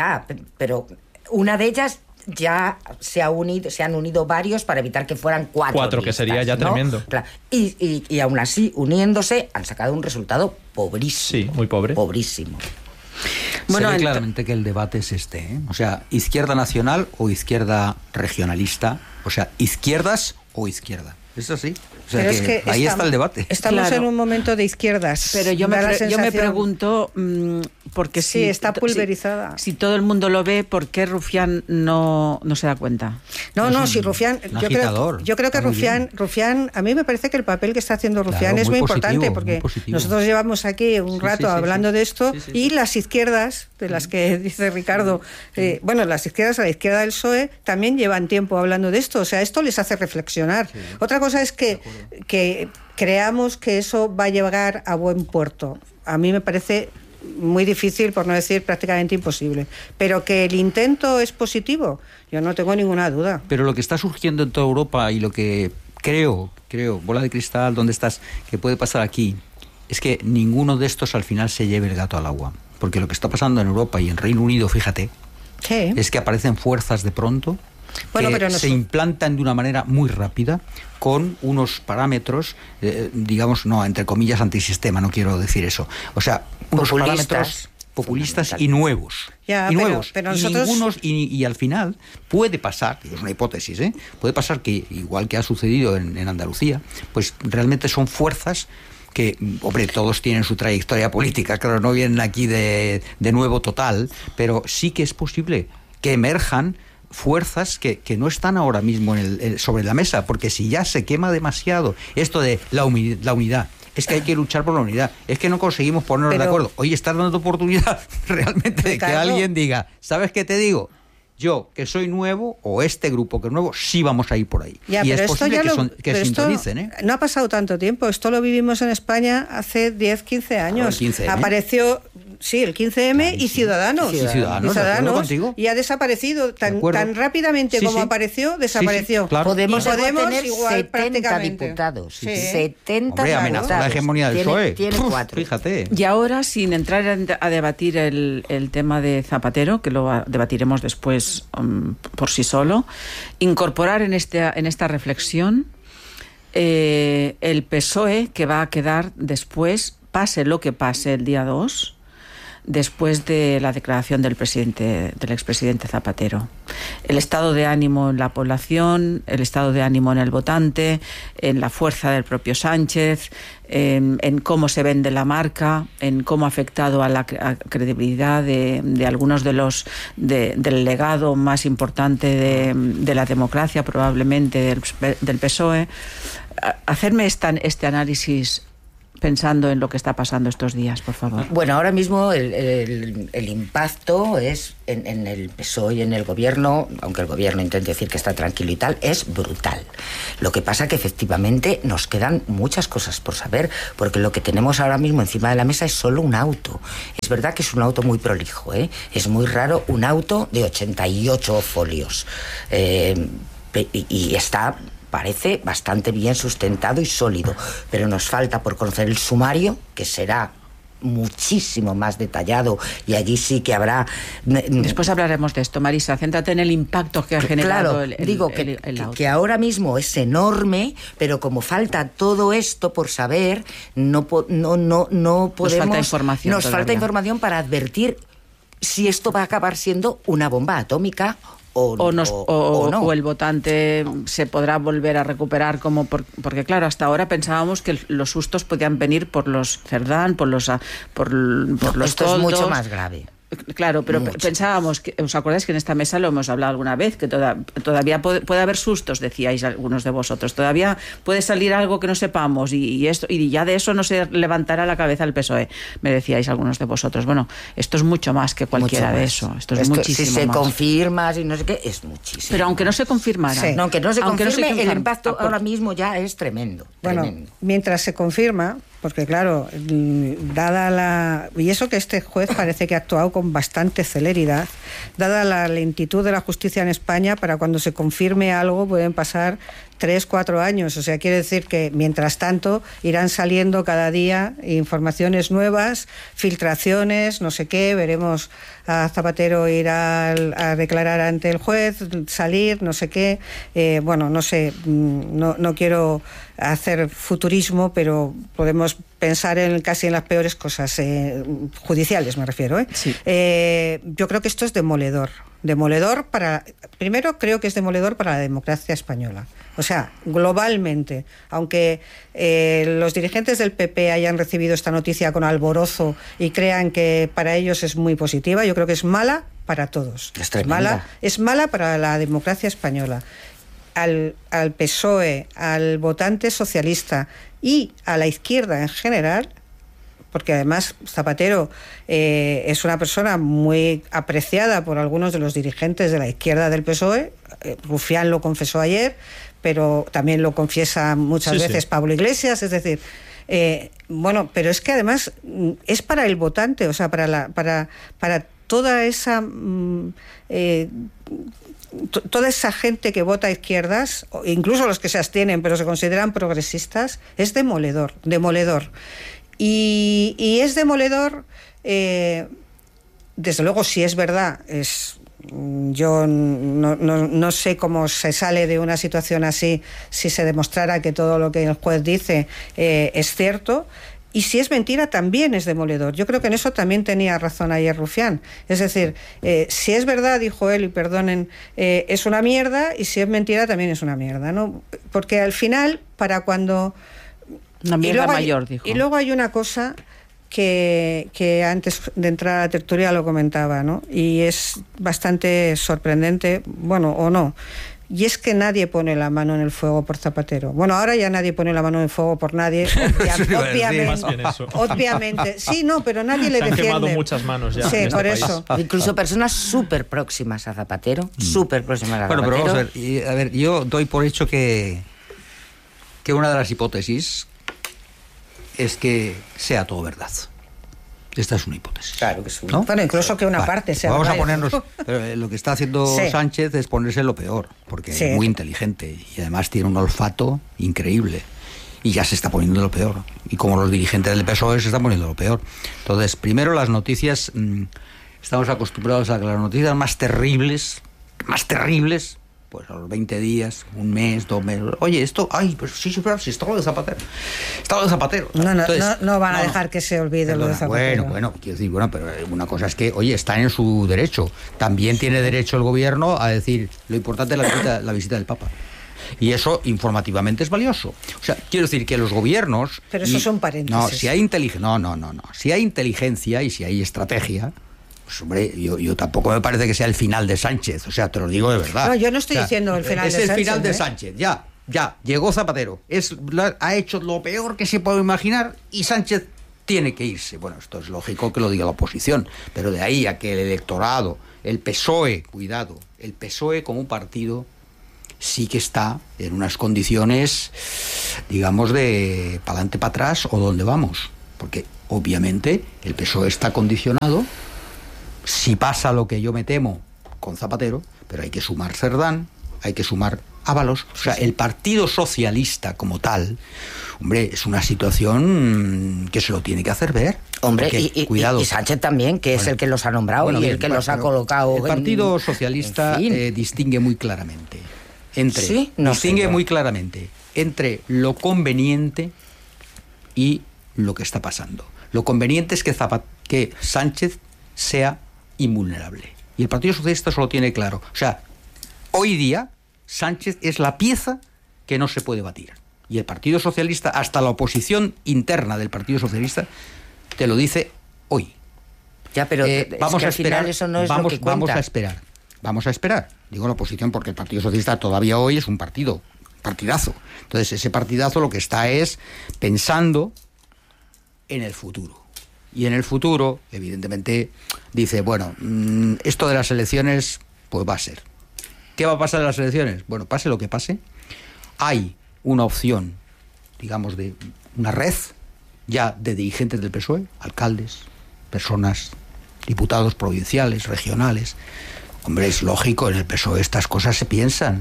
Pero una de ellas ya se han unido varios para evitar que fueran cuatro listas,
que sería ya tremendo.
Claro. Y aún así, uniéndose, han sacado un resultado pobrísimo.
Sí, muy pobre.
Pobrísimo.
Bueno, se ve claramente que el debate es este, ¿eh? O sea, izquierda nacional o izquierda regionalista, o sea, izquierdas o izquierda. Es así. O sea, que ahí está el debate.
Estamos en un momento de izquierdas.
Pero yo me pregunto, porque
sí, está pulverizada.
Si todo el mundo lo ve, ¿por qué Rufián no se da cuenta?
Si Rufián... Yo creo que Rufián, a mí me parece que el papel que está haciendo Rufián es muy importante, porque nosotros llevamos aquí un rato hablando de esto, y las izquierdas, de las que dice Ricardo, las izquierdas a la izquierda del PSOE, también llevan tiempo hablando de esto. O sea, esto les hace reflexionar. Sí. Otra cosa es que creamos que eso va a llegar a buen puerto. A mí me parece muy difícil, por no decir prácticamente imposible. Pero que el intento es positivo, yo no tengo ninguna duda.
Pero lo que está surgiendo en toda Europa y lo que creo, bola de cristal, ¿dónde estás?, que puede pasar aquí, es que ninguno de estos al final se lleve el gato al agua. Porque lo que está pasando en Europa y en Reino Unido, fíjate, es que aparecen fuerzas de pronto que se implantan de una manera muy rápida con unos parámetros, digamos, entre comillas, antisistema, no quiero decir eso. O sea, unos parámetros populistas y nuevos.
Pero nosotros...
y al final puede pasar, es una hipótesis, puede pasar que, igual que ha sucedido en Andalucía, pues realmente son fuerzas que, hombre, todos tienen su trayectoria política, claro, no vienen aquí de nuevo total, pero sí que es posible que emerjan fuerzas que no están ahora mismo sobre la mesa, porque si ya se quema demasiado esto de la unidad, es que hay que luchar por la unidad, es que no conseguimos ponernos de acuerdo. Oye, estás dando oportunidad realmente de que alguien diga, ¿sabes qué te digo? Yo, que soy nuevo, o este grupo que es nuevo, sí vamos a ir por ahí.
Y es posible
que sintonicen.
No ha pasado tanto tiempo. Esto lo vivimos en España hace 10, 15 años.
15,
Apareció Sí, el 15M y Ciudadanos.
Y Ciudadanos, contigo.
Y ha desaparecido tan rápidamente como apareció, desapareció.
Sí, claro.
Podemos
tener
igual 70 diputados. 70
amenaza la hegemonía del PSOE.
Tiene 4.
Fíjate.
Y ahora, sin entrar a debatir el tema de Zapatero, que lo debatiremos después por sí solo, incorporar en esta reflexión el PSOE que va a quedar después, pase lo que pase el día 2, después de la declaración del expresidente Zapatero. El estado de ánimo en la población, el estado de ánimo en el votante, en la fuerza del propio Sánchez, en cómo se vende la marca, en cómo ha afectado a la credibilidad de algunos del legado más importante de la democracia, probablemente del PSOE. Hacerme este análisis pensando en lo que está pasando estos días, por favor.
Bueno, ahora mismo el impacto es en el PSOE y en el gobierno, aunque el gobierno intente decir que está tranquilo y tal, es brutal. Lo que pasa que efectivamente nos quedan muchas cosas por saber, porque lo que tenemos ahora mismo encima de la mesa es solo un auto. Es verdad que es un auto muy prolijo, ¿eh? Es muy raro un auto de 88 folios. Y está... parece bastante bien sustentado y sólido, pero nos falta por conocer el sumario, que será muchísimo más detallado, y allí sí que habrá...
Después hablaremos de esto, Marisa. Céntrate en el impacto que ha generado
el
auto.
Que ahora mismo es enorme, pero como falta todo esto por saber, no podemos... Nos falta información. Nos falta información para advertir si esto va a acabar siendo una bomba atómica o no.
O el votante se podrá volver a recuperar porque claro, hasta ahora pensábamos que los sustos podían venir por los Cerdán, por los
esto
toldos.
Es mucho más grave.
Claro, pero pensábamos, ¿os acordáis que en esta mesa lo hemos hablado alguna vez? Que todavía puede haber sustos, decíais algunos de vosotros. Todavía puede salir algo que no sepamos y ya de eso no se levantará la cabeza el PSOE, me decíais algunos de vosotros. Bueno, esto es mucho más que cualquiera de eso. Esto es muchísimo más.
Si se confirma, si no sé qué, es muchísimo.
Pero aunque no se confirmara.
Sí. No, aunque no se confirme, el impacto ahora mismo ya es tremendo.
Bueno, mientras se confirma... Porque claro, y eso que este juez parece que ha actuado con bastante celeridad, dada la lentitud de la justicia en España, para cuando se confirme algo pueden pasar 3-4 años. O sea, quiere decir que mientras tanto irán saliendo cada día informaciones nuevas, filtraciones, no sé qué, veremos a Zapatero ir a declarar ante el juez, salir, no sé qué. Bueno, no sé, no quiero hacer futurismo, pero podemos pensar casi en las peores cosas, judiciales me refiero.
Sí.
Yo creo que esto es demoledor. Primero creo que es demoledor para la democracia española. O sea, globalmente, aunque los dirigentes del PP hayan recibido esta noticia con alborozo y crean que para ellos es muy positiva, yo creo que es mala para todos. Es mala para la democracia española. Al PSOE, al votante socialista y a la izquierda en general, porque además Zapatero es una persona muy apreciada por algunos de los dirigentes de la izquierda del PSOE. Rufián lo confesó ayer, pero también lo confiesa muchas veces Pablo Iglesias, es decir, bueno, pero es que además es para el votante, o sea, para toda esa toda esa gente que vota a izquierdas, incluso los que se abstienen pero se consideran progresistas, es demoledor. Y es demoledor, desde luego, si es verdad, yo no sé cómo se sale de una situación así si se demostrara que todo lo que el juez dice es cierto. Y si es mentira, también es demoledor. Yo creo que en eso también tenía razón ayer Rufián. Es decir, si es verdad, dijo él, y perdonen, es una mierda, y si es mentira, también es una mierda, ¿no? Porque al final, para cuando...
Una mierda mayor, dijo.
Y luego hay una cosa que antes de entrar a la tertulia lo comentaba, ¿no? Y es bastante sorprendente, bueno, o no. Y es que nadie pone la mano en el fuego por Zapatero. Bueno, ahora ya nadie pone la mano en el fuego por nadie, obviamente. Sí, no, pero nadie le defiende. Se han quemado
muchas manos ya.
Sí, por eso.
Incluso personas súper próximas a Zapatero, súper próximas a Zapatero.
Bueno, pero vamos a ver, yo doy por hecho que una de las hipótesis es que sea todo verdad. Esta es una hipótesis.
Claro que sí.
¿No?
Bueno, incluso que una parte sea.
Vamos a ponernos. Pero lo que está haciendo
Sí.
Sánchez es ponerse lo peor, porque
Sí.
es muy inteligente y además tiene un olfato increíble. Y ya se está poniendo lo peor. Y como los dirigentes del PSOE se están poniendo lo peor. Entonces, primero las noticias. Estamos acostumbrados a que las noticias más terribles, pues a los 20 días, un mes, 2 meses. Oye, esto, pues sí, sí, está lo de Zapatero. Está lo de Zapatero.
Entonces, no van a dejar que se olvide lo de Zapatero.
Bueno, quiero decir, pero una cosa es que, oye, está en su derecho. También tiene derecho el gobierno a decir, lo importante es la visita del Papa. Y eso informativamente es valioso. O sea, quiero decir que los gobiernos...
Pero eso son paréntesis.
No, si hay inteligencia... No. Si hay inteligencia y si hay estrategia... Pues hombre, yo tampoco me parece que sea el final de Sánchez, o sea, te lo digo de verdad.
No, yo no estoy diciendo el final de Sánchez.
Es el final de Sánchez, ya, llegó Zapatero, ha hecho lo peor que se puede imaginar y Sánchez tiene que irse. Bueno, esto es lógico que lo diga la oposición, pero de ahí a que el electorado, el PSOE, cuidado, el PSOE como un partido sí que está en unas condiciones, digamos, de para adelante, para atrás o donde vamos, porque obviamente el PSOE está condicionado. Si pasa lo que yo me temo con Zapatero, pero hay que sumar Cerdán, hay que sumar Ábalos, o sea, el Partido Socialista como tal, hombre, es una situación que se lo tiene que hacer ver.
Hombre,
porque, cuidado.
Y Sánchez también, que es el que los ha nombrado y el que los ha colocado.
El Partido Socialista
en fin.
distingue muy claramente entre lo conveniente y lo que está pasando. Lo conveniente es que Sánchez sea invulnerable. Y el Partido Socialista eso lo tiene claro. O sea, hoy día Sánchez es la pieza que no se puede batir. Y el Partido Socialista, hasta la oposición interna del Partido Socialista, te lo dice hoy.
Ya, pero
vamos a esperar.
Final eso no es lo que cuenta.
Vamos a esperar. Digo la oposición porque el Partido Socialista todavía hoy es un partidazo. Entonces ese partidazo lo que está es pensando en el futuro. Y en el futuro, evidentemente, dice, bueno, esto de las elecciones, pues va a ser. ¿Qué va a pasar en las elecciones? Bueno, pase lo que pase, hay una opción, digamos, de una red ya de dirigentes del PSOE, alcaldes, personas, diputados provinciales, regionales. Hombre, es lógico, en el PSOE estas cosas se piensan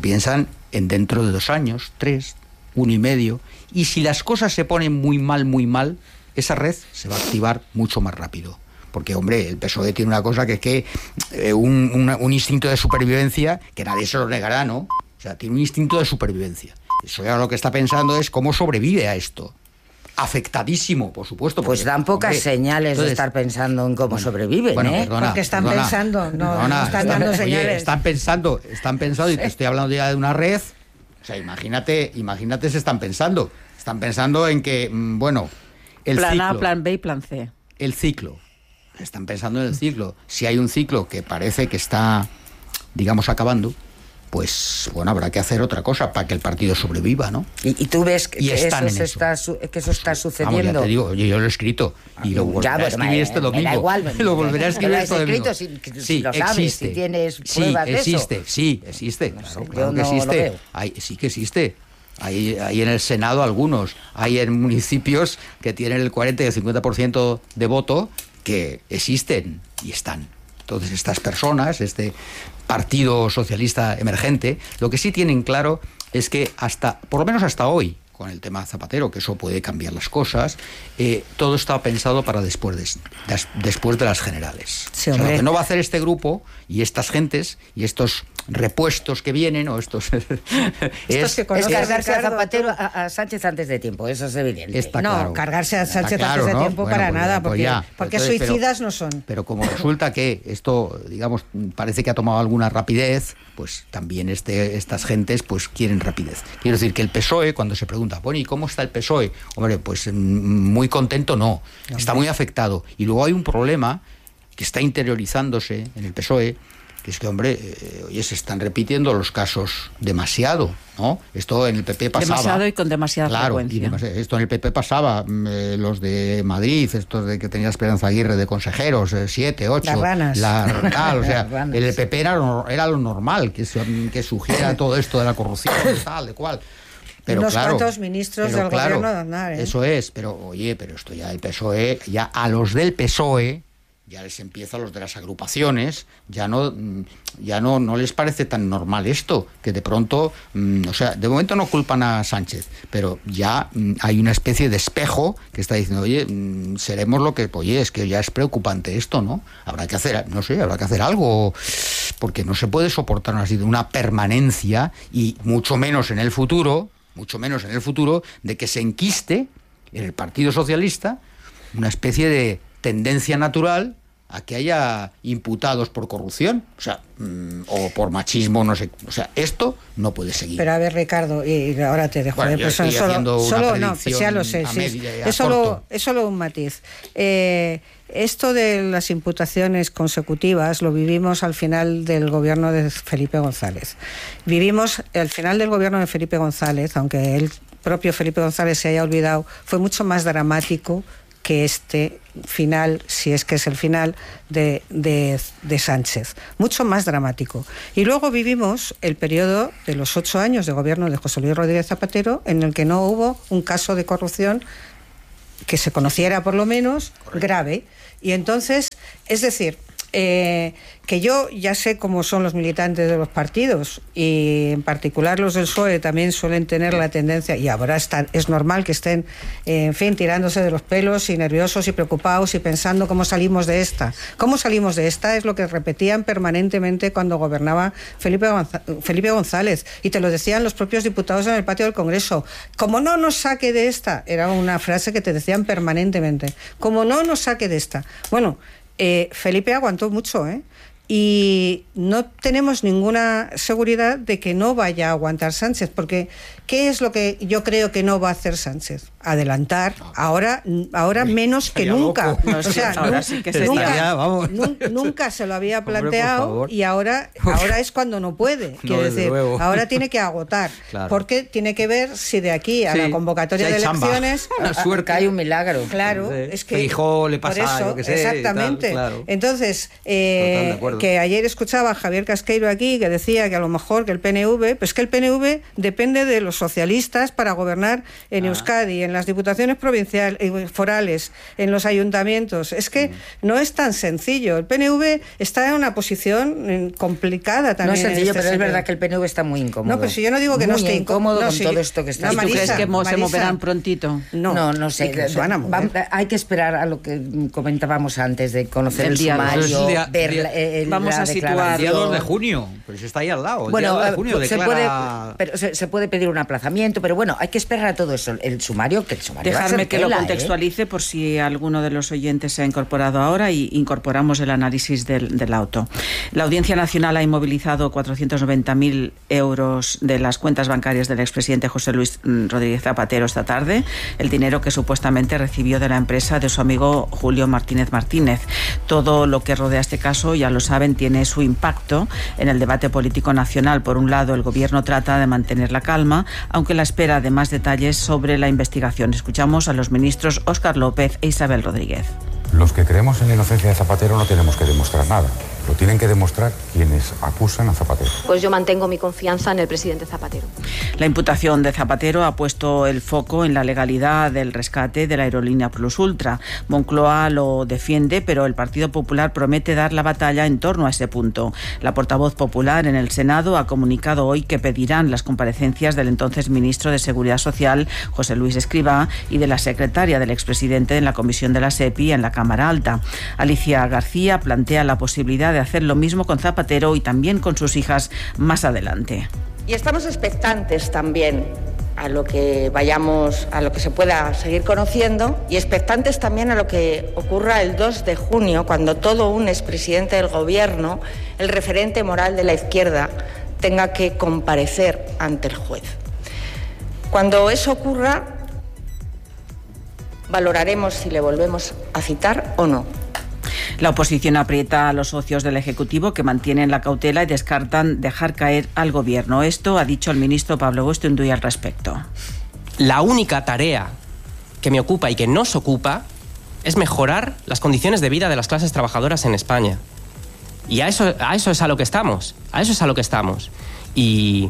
en dentro de 2 años, 3, 1 y medio, y si las cosas se ponen muy mal, esa red se va a activar mucho más rápido. Porque, hombre, el PSOE tiene una cosa que es un instinto de supervivencia que nadie se lo negará, ¿no? O sea, tiene un instinto de supervivencia. Eso ya lo que está pensando es cómo sobrevive a esto. Afectadísimo, por supuesto.
Pues dan pocas señales de estar pensando en cómo sobreviven,
porque están pensando, no están dando señales.
Oye, están pensando, y te estoy hablando ya de una red. O sea, imagínate se están pensando. Están pensando en que, bueno...
Plan A, plan B y plan C.
El ciclo. Están pensando en el ciclo. Si hay un ciclo que parece que está, digamos, acabando, pues, bueno, habrá que hacer otra cosa para que el partido sobreviva, ¿no?
Y tú ves que eso está sucediendo.
Vamos, ya te digo, yo lo he escrito y lo volveré a escribir este domingo.
Me da igual,
lo volveré a escribir este domingo.
Si lo sabes,
existe.
Si tienes pruebas de eso.
Sí, existe.
No sé,
claro
yo
que
no
existe.
lo veo.
Sí que existe. Hay en el Senado algunos, hay en municipios que tienen el 40 y el 50% de voto que existen y están. Entonces estas personas, este Partido Socialista emergente, lo que sí tienen claro es que por lo menos hasta hoy, con el tema Zapatero, que eso puede cambiar las cosas, todo está pensado para después de las generales.
Sí,
o sea, lo que no va a hacer este grupo y estas gentes y estos repuestos que vienen o estos
es cargarse a Zapatero a Sánchez antes de tiempo, eso es evidente.
Cargarse a Sánchez antes de tiempo para nada, porque suicidas no son.
Pero como resulta que esto, digamos, parece que ha tomado alguna rapidez, pues también estas gentes pues quieren rapidez. Quiero decir que el PSOE, cuando se pregunta, bueno, ¿y cómo está el PSOE? Hombre, pues muy contento no, está muy afectado. Y luego hay un problema que está interiorizándose en el PSOE, que es que, hombre, oye, se están repitiendo los casos demasiado, ¿no? Esto en el PP pasaba.
Demasiado y con demasiada frecuencia.
Esto en el PP pasaba, los de Madrid, estos de que tenía Esperanza Aguirre de consejeros, 7, 8.
Las ranas.
O sea, en el PP era lo normal, que surgiera todo esto de la corrupción, tal, de cual. Pero
unos
claro,
cuantos ministros del gobierno de Aznar, ¿eh?
Eso es, pero esto ya el PSOE, ya a los del PSOE ya les empieza, a los de las agrupaciones, ya no les parece tan normal esto, que de pronto, o sea, de momento no culpan a Sánchez, pero ya hay una especie de espejo que está diciendo, oye, seremos lo que, oye, es que ya es preocupante esto, ¿no? Habrá que hacer algo, porque no se puede soportar una permanencia, y mucho menos en el futuro, de que se enquiste en el Partido Socialista una especie de tendencia natural a que haya imputados por corrupción, o sea, o por machismo, no sé, o sea, esto no puede seguir.
Pero a ver, Ricardo, y ahora te dejo,
bueno,
pues
yo estoy haciendo una predicción,
ya lo sé, es solo un matiz. Esto de las imputaciones consecutivas lo vivimos al final del gobierno de Felipe González. Vivimos al final del gobierno de Felipe González, aunque el propio Felipe González se haya olvidado, fue mucho más dramático que este final, si es que es el final de Sánchez, mucho más dramático. Y luego vivimos el periodo de los 8 años de gobierno de José Luis Rodríguez Zapatero, en el que no hubo un caso de corrupción que se conociera, por lo menos, grave. Y entonces, es decir, que yo ya sé cómo son los militantes de los partidos, y en particular los del PSOE también suelen tener la tendencia, y ahora es normal que estén, en fin, tirándose de los pelos y nerviosos y preocupados y pensando cómo salimos de esta. ¿Cómo salimos de esta? Es lo que repetían permanentemente cuando gobernaba Felipe González, y te lo decían los propios diputados en el patio del Congreso. Como no nos saque de esta, era una frase que te decían permanentemente, como no nos saque de esta. Bueno, Felipe aguantó mucho, y no tenemos ninguna seguridad de que no vaya a aguantar Sánchez, porque ¿qué es lo que yo creo que no va a hacer Sánchez? Adelantar, ahora menos que nunca.
No, o sea, ahora sí que
nunca se lo había planteado. Hombre, y ahora es cuando no puede. Quiero decir, ahora tiene que agotar, claro, porque tiene que ver si de aquí a la convocatoria de elecciones
hay un milagro.
Claro, es que
Feijóo le pasa
por eso,
lo que sé,
exactamente.
Y tal, claro.
Entonces, que ayer escuchaba a Javier Casqueiro aquí, que decía que a lo mejor que el PNV, pues que el PNV depende de los socialistas para gobernar en Euskadi, en las diputaciones provinciales, forales, en los ayuntamientos. Es que no es tan sencillo. El PNV está en una posición complicada también.
No es sencillo, pero es verdad que el PNV está muy incómodo.
No, pero si yo no digo que no esté incómodo
con todo esto que está.
¿Y tú crees que se moverán prontito?
No sé. Hay que esperar a lo que comentábamos antes, de conocer el sumario, ver
vamos a situar
el día 2 de junio, pues está ahí al lado.
Bueno,
el día 2 de junio
se puede pedir un aplazamiento, pero bueno, hay que esperar a todo eso. El sumario,
dejarme que lo contextualice por si alguno de los oyentes se ha incorporado ahora, y incorporamos el análisis del auto. La Audiencia Nacional ha inmovilizado 490.000 euros de las cuentas bancarias del expresidente José Luis Rodríguez Zapatero esta tarde, el dinero que supuestamente recibió de la empresa de su amigo Julio Martínez Martínez. Todo lo que rodea este caso, ya lo saben, tiene su impacto en el debate político nacional. Por un lado, el gobierno trata de mantener la calma, aunque la espera de más detalles sobre la investigación. Escuchamos a los ministros Óscar López e Isabel Rodríguez.
Los que creemos en la inocencia de Zapatero no tenemos que demostrar nada. Lo tienen que demostrar quienes acusan a Zapatero.
Pues yo mantengo mi confianza en el presidente Zapatero.
La imputación de Zapatero ha puesto el foco en la legalidad del rescate de la aerolínea Plus Ultra. Moncloa lo defiende, pero el Partido Popular promete dar la batalla en torno a ese punto. La portavoz popular en el Senado ha comunicado hoy que pedirán las comparecencias del entonces ministro de Seguridad Social, José Luis Escrivá, y de la secretaria del expresidente en la comisión de la SEPI en la Cámara Alta. Alicia García plantea la posibilidad de hacer lo mismo con Zapatero y también con sus hijas más adelante.
Y estamos expectantes también a lo que se pueda seguir conociendo, y expectantes también a lo que ocurra el 2 de junio, cuando todo un expresidente del gobierno, el referente moral de la izquierda, tenga que comparecer ante el juez. Cuando eso ocurra, valoraremos si le volvemos a citar o no.
La oposición aprieta a los socios del Ejecutivo, que mantienen la cautela y descartan dejar caer al Gobierno. Esto ha dicho el ministro Pablo Gustunduy al respecto.
La única tarea que me ocupa y que nos ocupa es mejorar las condiciones de vida de las clases trabajadoras en España. Y a eso es a lo que estamos. A eso es a lo que estamos. Y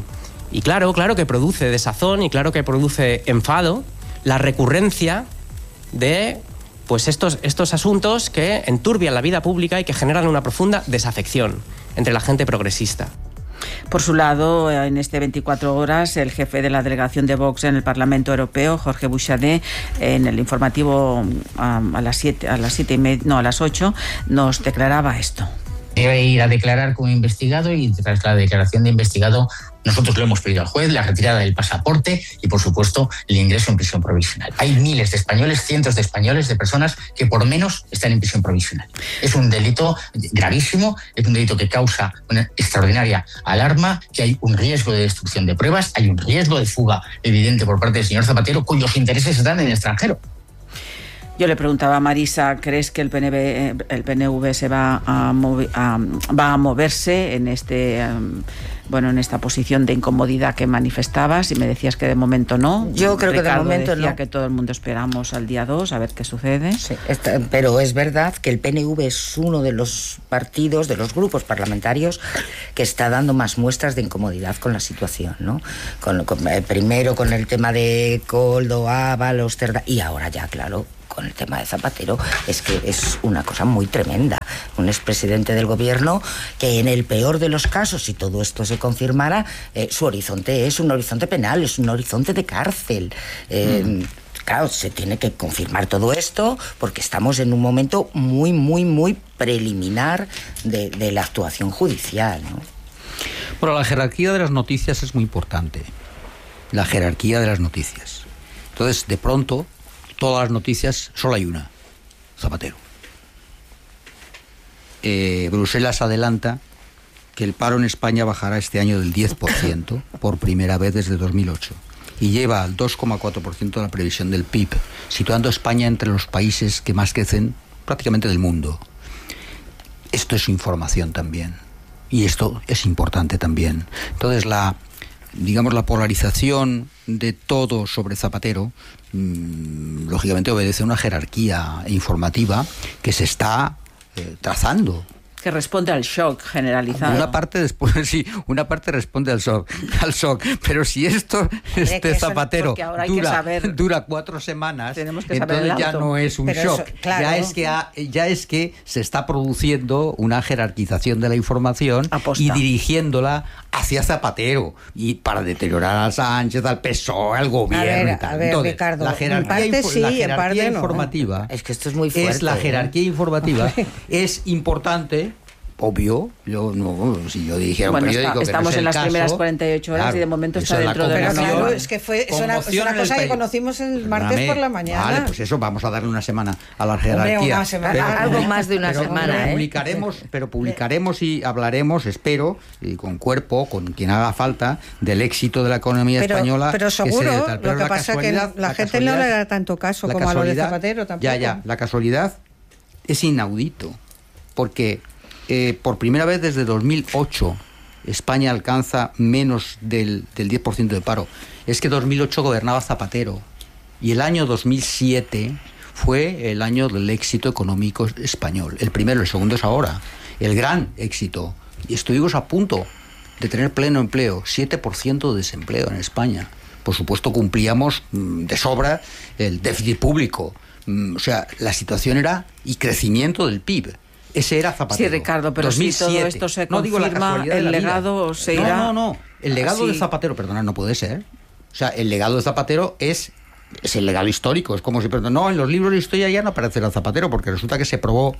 Y claro que produce desazón y claro que produce enfado la recurrencia de pues estos asuntos que enturbian la vida pública y que generan una profunda desafección entre la gente progresista.
Por su lado, en este 24 horas, el jefe de la delegación de Vox en el Parlamento Europeo, Jorge Buixadé, en el informativo a las 8, nos declaraba esto.
Debe ir a declarar como investigado y tras la declaración de investigado nosotros lo hemos pedido al juez, la retirada del pasaporte y por supuesto el ingreso en prisión provisional. Hay miles de españoles, cientos de españoles, de personas que por menos están en prisión provisional. Es un delito gravísimo, es un delito que causa una extraordinaria alarma, que hay un riesgo de destrucción de pruebas, hay un riesgo de fuga evidente por parte del señor Zapatero, cuyos intereses están en el extranjero.
Yo le preguntaba a Marisa, ¿crees que el PNV se va a moverse en en esta posición de incomodidad que manifestabas? Y me decías que de momento no.
Yo creo que de momento
decía
no.
Que todo el mundo esperamos al día 2 a ver qué sucede.
Sí, pero es verdad que el PNV es uno de los partidos, de los grupos parlamentarios que está dando más muestras de incomodidad con la situación, ¿no? Primero con el tema de Koldo, Ábalos, Cerdá, y ahora ya, claro, con el tema de Zapatero, es que es una cosa muy tremenda. Un expresidente del gobierno que en el peor de los casos, si todo esto se confirmara, su horizonte es un horizonte penal, es un horizonte de cárcel. Claro, se tiene que confirmar todo esto porque estamos en un momento muy, muy, muy preliminar de la actuación judicial, ¿no?
Bueno, la jerarquía de las noticias es muy importante. La jerarquía de las noticias. Entonces, de pronto, todas las noticias, solo hay una: Zapatero. Bruselas adelanta que el paro en España bajará este año del 10% por primera vez desde 2008 y lleva al 2,4% de la previsión del PIB, situando a España entre los países que más crecen prácticamente del mundo. Esto es información también y esto es importante también. Entonces la polarización de todo sobre Zapatero lógicamente obedece a una jerarquía informativa que se está trazando.
Que responde al shock generalizado.
Una parte responde al shock, pero si Zapatero dura 4 semanas, entonces ya no es un shock. Eso, claro. Ya es que se está produciendo una jerarquización de la información y dirigiéndola hacia Zapatero y para deteriorar a Sánchez, al PSOE, al gobierno.
A ver,
entonces,
Ricardo,
la jerarquía informativa
es que esto es muy fuerte.
Jerarquía informativa es importante. Obvio, si yo dijera un periódico
estamos
que no es
en las
caso,
primeras 48 horas, claro, y de momento está dentro de la
Claro, es que es una cosa que conocimos el martes por la mañana.
Vale, pues eso, vamos a darle una semana a la jerarquía.
Algo más de una semana.
Publicaremos y hablaremos, espero, y con cuerpo, con quien haga falta, del éxito de la economía española.
Pero seguro, lo que pasa es que la gente no le da tanto caso como a lo de Zapatero tampoco.
La casualidad es inaudito, porque por primera vez desde 2008 España alcanza menos del 10% de paro. Es que 2008 gobernaba Zapatero y el año 2007 fue el año del éxito económico español. El primero, el segundo es ahora. El gran éxito. Y estuvimos a punto de tener pleno empleo, 7% de desempleo en España. Por supuesto cumplíamos de sobra el déficit público. O sea, la situación era y crecimiento del PIB. Ese era Zapatero.
Sí, Ricardo, pero 2007. Si todo esto se confirma, el legado se irá...
No. El legado de Zapatero, perdona, no puede ser. O sea, el legado de Zapatero es el legado histórico. Es como si... No, en los libros de historia ya no aparecerá Zapatero, porque resulta que se probó,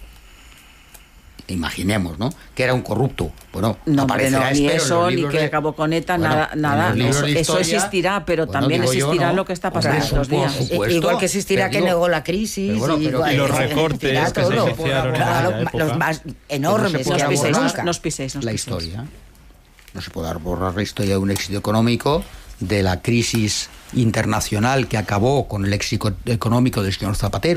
imaginemos, ¿no?, que era un corrupto. Bueno,
no aparecerá, ni eso, ni que acabó con ETA, nada. Eso existirá, pero también existirá lo que está pasando estos días.
Igual que existirá que negó la crisis.
Y los recortes que se iniciaron en la época.
Los más enormes.
No os piséis.
La historia. No se puede borrar la historia de un éxito económico, de la crisis internacional que acabó con el éxito económico del señor Zapatero,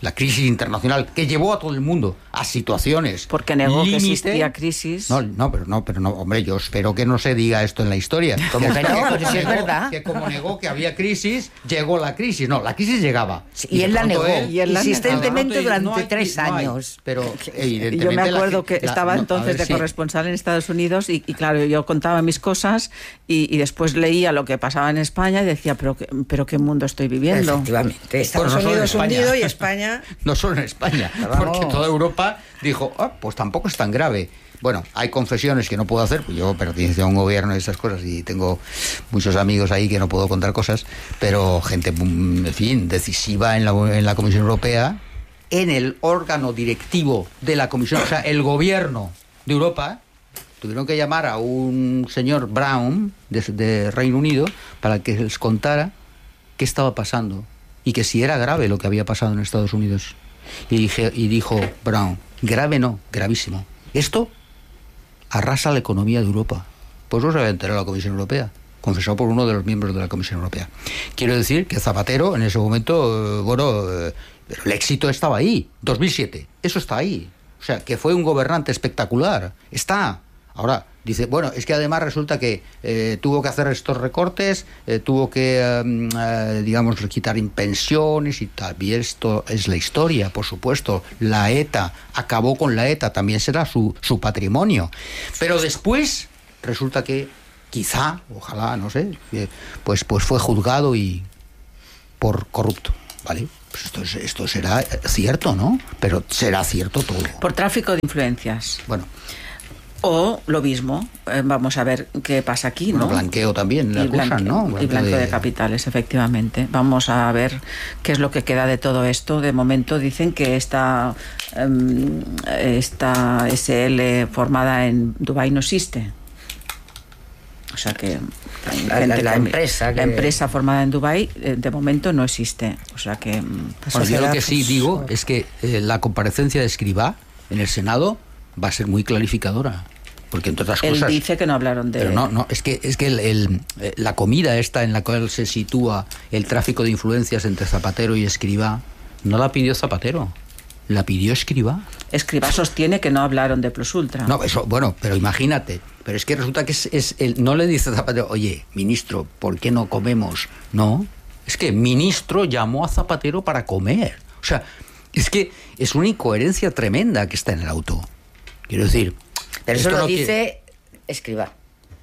la crisis internacional que llevó a todo el mundo a situaciones
porque negó
límite.
Que existía crisis.
Pero no, hombre, yo espero que no se diga esto en la historia.
Como que no, pero si es verdad.
Que como negó que había crisis, llegó la crisis. No, la crisis llegaba.
Y él la negó, insistentemente durante 3 años.
Pero evidentemente
yo me acuerdo que estaba entonces de corresponsal en Estados Unidos y claro, yo contaba mis cosas y después leía lo que pasaba en España y decía, pero qué mundo estoy viviendo.
Efectivamente.
Estados Unidos hundido y España...
No solo en España, porque toda Europa dijo, pues tampoco es tan grave. Bueno, hay confesiones que no puedo hacer, pues yo pertenezco a un gobierno y esas cosas y tengo muchos amigos ahí que no puedo contar cosas, pero gente, en fin, decisiva en la Comisión Europea, en el órgano directivo de la Comisión, o sea, el gobierno de Europa, tuvieron que llamar a un señor Brown de Reino Unido para que les contara qué estaba pasando y que si era grave lo que había pasado en Estados Unidos. Y dijo Brown, grave no, gravísimo. Esto arrasa la economía de Europa. Pues no se había enterado la Comisión Europea, confesado por uno de los miembros de la Comisión Europea. Quiero decir que Zapatero en ese momento, pero el éxito estaba ahí, 2007, eso está ahí. O sea, que fue un gobernante espectacular, está. Ahora, dice, bueno, es que además resulta que tuvo que hacer estos recortes, tuvo que, digamos, quitar pensiones y tal. Y esto es la historia, por supuesto. La ETA, acabó con la ETA, también será su patrimonio. Pero después resulta que quizá, ojalá, no sé, pues fue juzgado y por corrupto, ¿vale? Pues esto será cierto, ¿no? Pero será cierto todo.
Por tráfico de influencias.
Bueno.
O lo mismo, vamos a ver qué pasa aquí, ¿no?
Blanqueo también, le acusan, ¿no?
Y blanqueo de capitales, efectivamente. Vamos a ver qué es lo que queda de todo esto. De momento dicen que esta SL formada en Dubái no existe. O sea que
la
empresa formada en Dubái de momento no existe. O sea que
bueno, yo lo que sí digo es que la comparecencia de Escrivá en el Senado va a ser muy clarificadora. Porque entre otras cosas...
Él dice que no hablaron de...
Pero no, es que la comida esta en la cual se sitúa el tráfico de influencias entre Zapatero y Escrivá, no la pidió Zapatero, la pidió Escrivá.
Escrivá sostiene que no hablaron de Plus Ultra.
No, eso, bueno, pero imagínate, pero es que resulta que no le dice Zapatero, oye, ministro, ¿por qué no comemos? No, es que ministro llamó a Zapatero para comer. O sea, es que es una incoherencia tremenda que está en el auto. Quiero decir...
Pero eso lo dice Escrivá.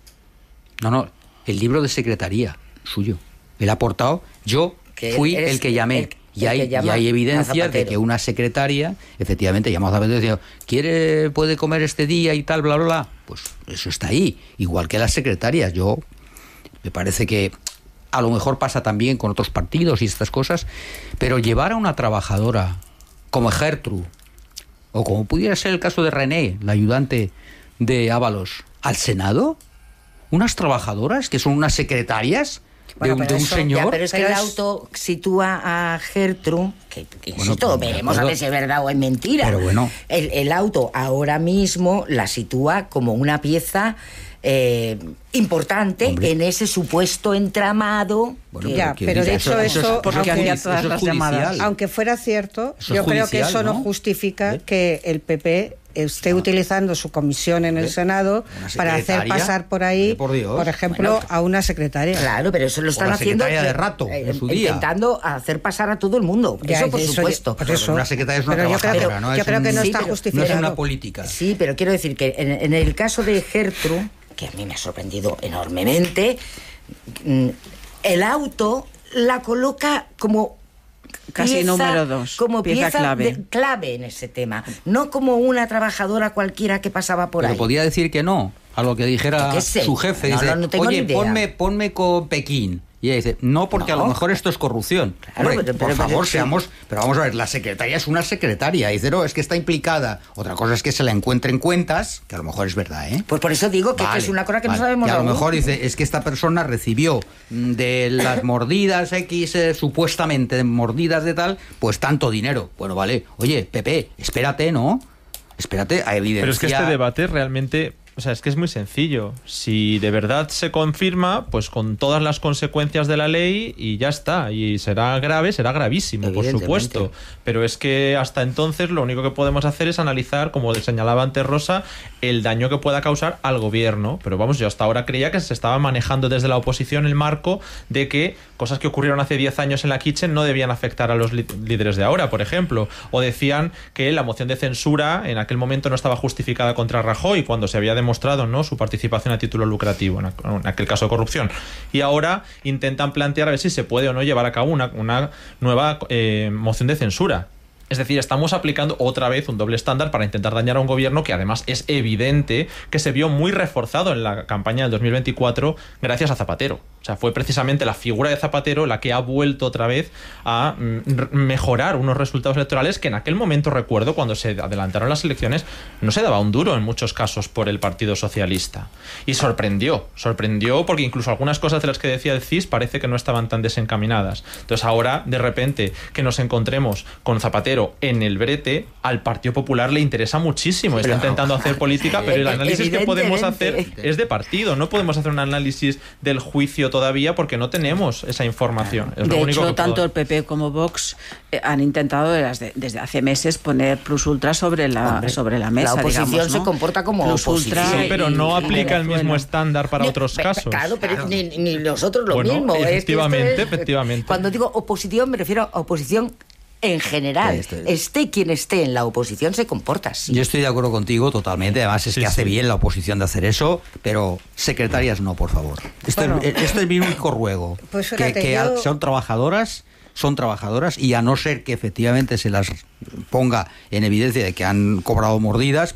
No, el libro de secretaría suyo. Él ha aportado, yo fui el que llamé. Y hay evidencias de que una secretaria, efectivamente, llamó a Zapatero y decía, puede comer este día y tal, bla, bla, bla. Pues eso está ahí. Igual que las secretarias. Me parece que a lo mejor pasa también con otros partidos y estas cosas, pero llevar a una trabajadora como Gertrude, o como pudiera ser el caso de René, la ayudante de Ábalos, al Senado, unas trabajadoras que son unas secretarias de un señor.
Ya, pero es que el auto sitúa a Gertrude, que insisto, veremos a ver si es verdad o es mentira.
Pero bueno.
El auto ahora mismo la sitúa como una pieza importante, hombre, en ese supuesto entramado.
Bueno, pero de hecho eso porque había todas las llamadas. Aunque fuera cierto, yo creo que eso no justifica que el PP esté utilizando su comisión en el Senado para hacer pasar por ahí, por ejemplo, a una secretaria.
Claro, pero eso lo están haciendo
de rato, en su día.
Intentando hacer pasar a todo el mundo. Eso por supuesto.
Pero una secretaria es una trabajadora, ¿no?
Yo creo que no está justificado.
No es una política.
Sí, pero quiero decir que en el caso de Gertrude, que a mí me ha sorprendido enormemente, el auto la coloca como
casi pieza, número 2,
como pieza clave en ese tema, no como una trabajadora cualquiera que pasaba por ahí.
Pero podía decir que no, a lo que dijera su jefe, dice, oye, ponme con Pekín. Y ella dice, no, porque a lo mejor esto es corrupción. Claro, hombre, por favor, seamos... Pero vamos a ver, la secretaria es una secretaria. Y dice, no, es que está implicada. Otra cosa es que se la encuentre en cuentas, que a lo mejor es verdad, ¿eh?
Pues por eso digo que es una cosa que no sabemos.
Y a lo mejor dice, es que esta persona recibió de las mordidas X, supuestamente mordidas de tal, pues tanto dinero. Bueno, vale. Oye, Pepe, espérate, ¿no? Espérate a evidenciar...
Pero es que este debate realmente... O sea, es que es muy sencillo. Si de verdad se confirma, pues con todas las consecuencias de la ley y ya está. Y será grave, será gravísimo, por supuesto. Pero es que hasta entonces lo único que podemos hacer es analizar, como le señalaba antes Rosa, el daño que pueda causar al gobierno. Pero vamos, yo hasta ahora creía que se estaba manejando desde la oposición el marco de que cosas que ocurrieron hace 10 años en la Kitchen no debían afectar a los líderes de ahora, por ejemplo. O decían que la moción de censura en aquel momento no estaba justificada contra Rajoy cuando se había demostrado, ¿no?, su participación a título lucrativo en aquel caso de corrupción. Y ahora intentan plantear a ver si se puede o no llevar a cabo una nueva moción de censura. Es decir, estamos aplicando otra vez un doble estándar para intentar dañar a un gobierno que además es evidente que se vio muy reforzado en la campaña del 2024 gracias a Zapatero. O sea, fue precisamente la figura de Zapatero la que ha vuelto otra vez a mejorar unos resultados electorales que en aquel momento, recuerdo, cuando se adelantaron las elecciones, no se daba un duro en muchos casos por el Partido Socialista. Y sorprendió porque incluso algunas cosas de las que decía el CIS parece que no estaban tan desencaminadas. Entonces ahora, de repente, que nos encontremos con Zapatero en el brete, al Partido Popular le interesa muchísimo. Está intentando hacer política, pero el análisis que podemos hacer es de partido. No podemos hacer un análisis del juicio todavía porque no tenemos esa información. Es
de hecho, tanto el PP como Vox han intentado desde hace meses poner plus ultra sobre la mesa.
La oposición,
digamos, ¿no?
se comporta como
plus
oposición.
Ultra,
pero no aplica el mismo estándar para otros casos.
Claro, pero ni nosotros lo mismo.
Efectivamente.
Cuando digo oposición me refiero a oposición en general. Esté quien esté en la oposición, se comporta así.
Yo estoy de acuerdo contigo totalmente. Además es que hace bien la oposición de hacer eso, pero secretarias no, por favor. Esto es mi único ruego.
Pues fíjate,
que son trabajadoras y a no ser que efectivamente se las ponga en evidencia de que han cobrado mordidas,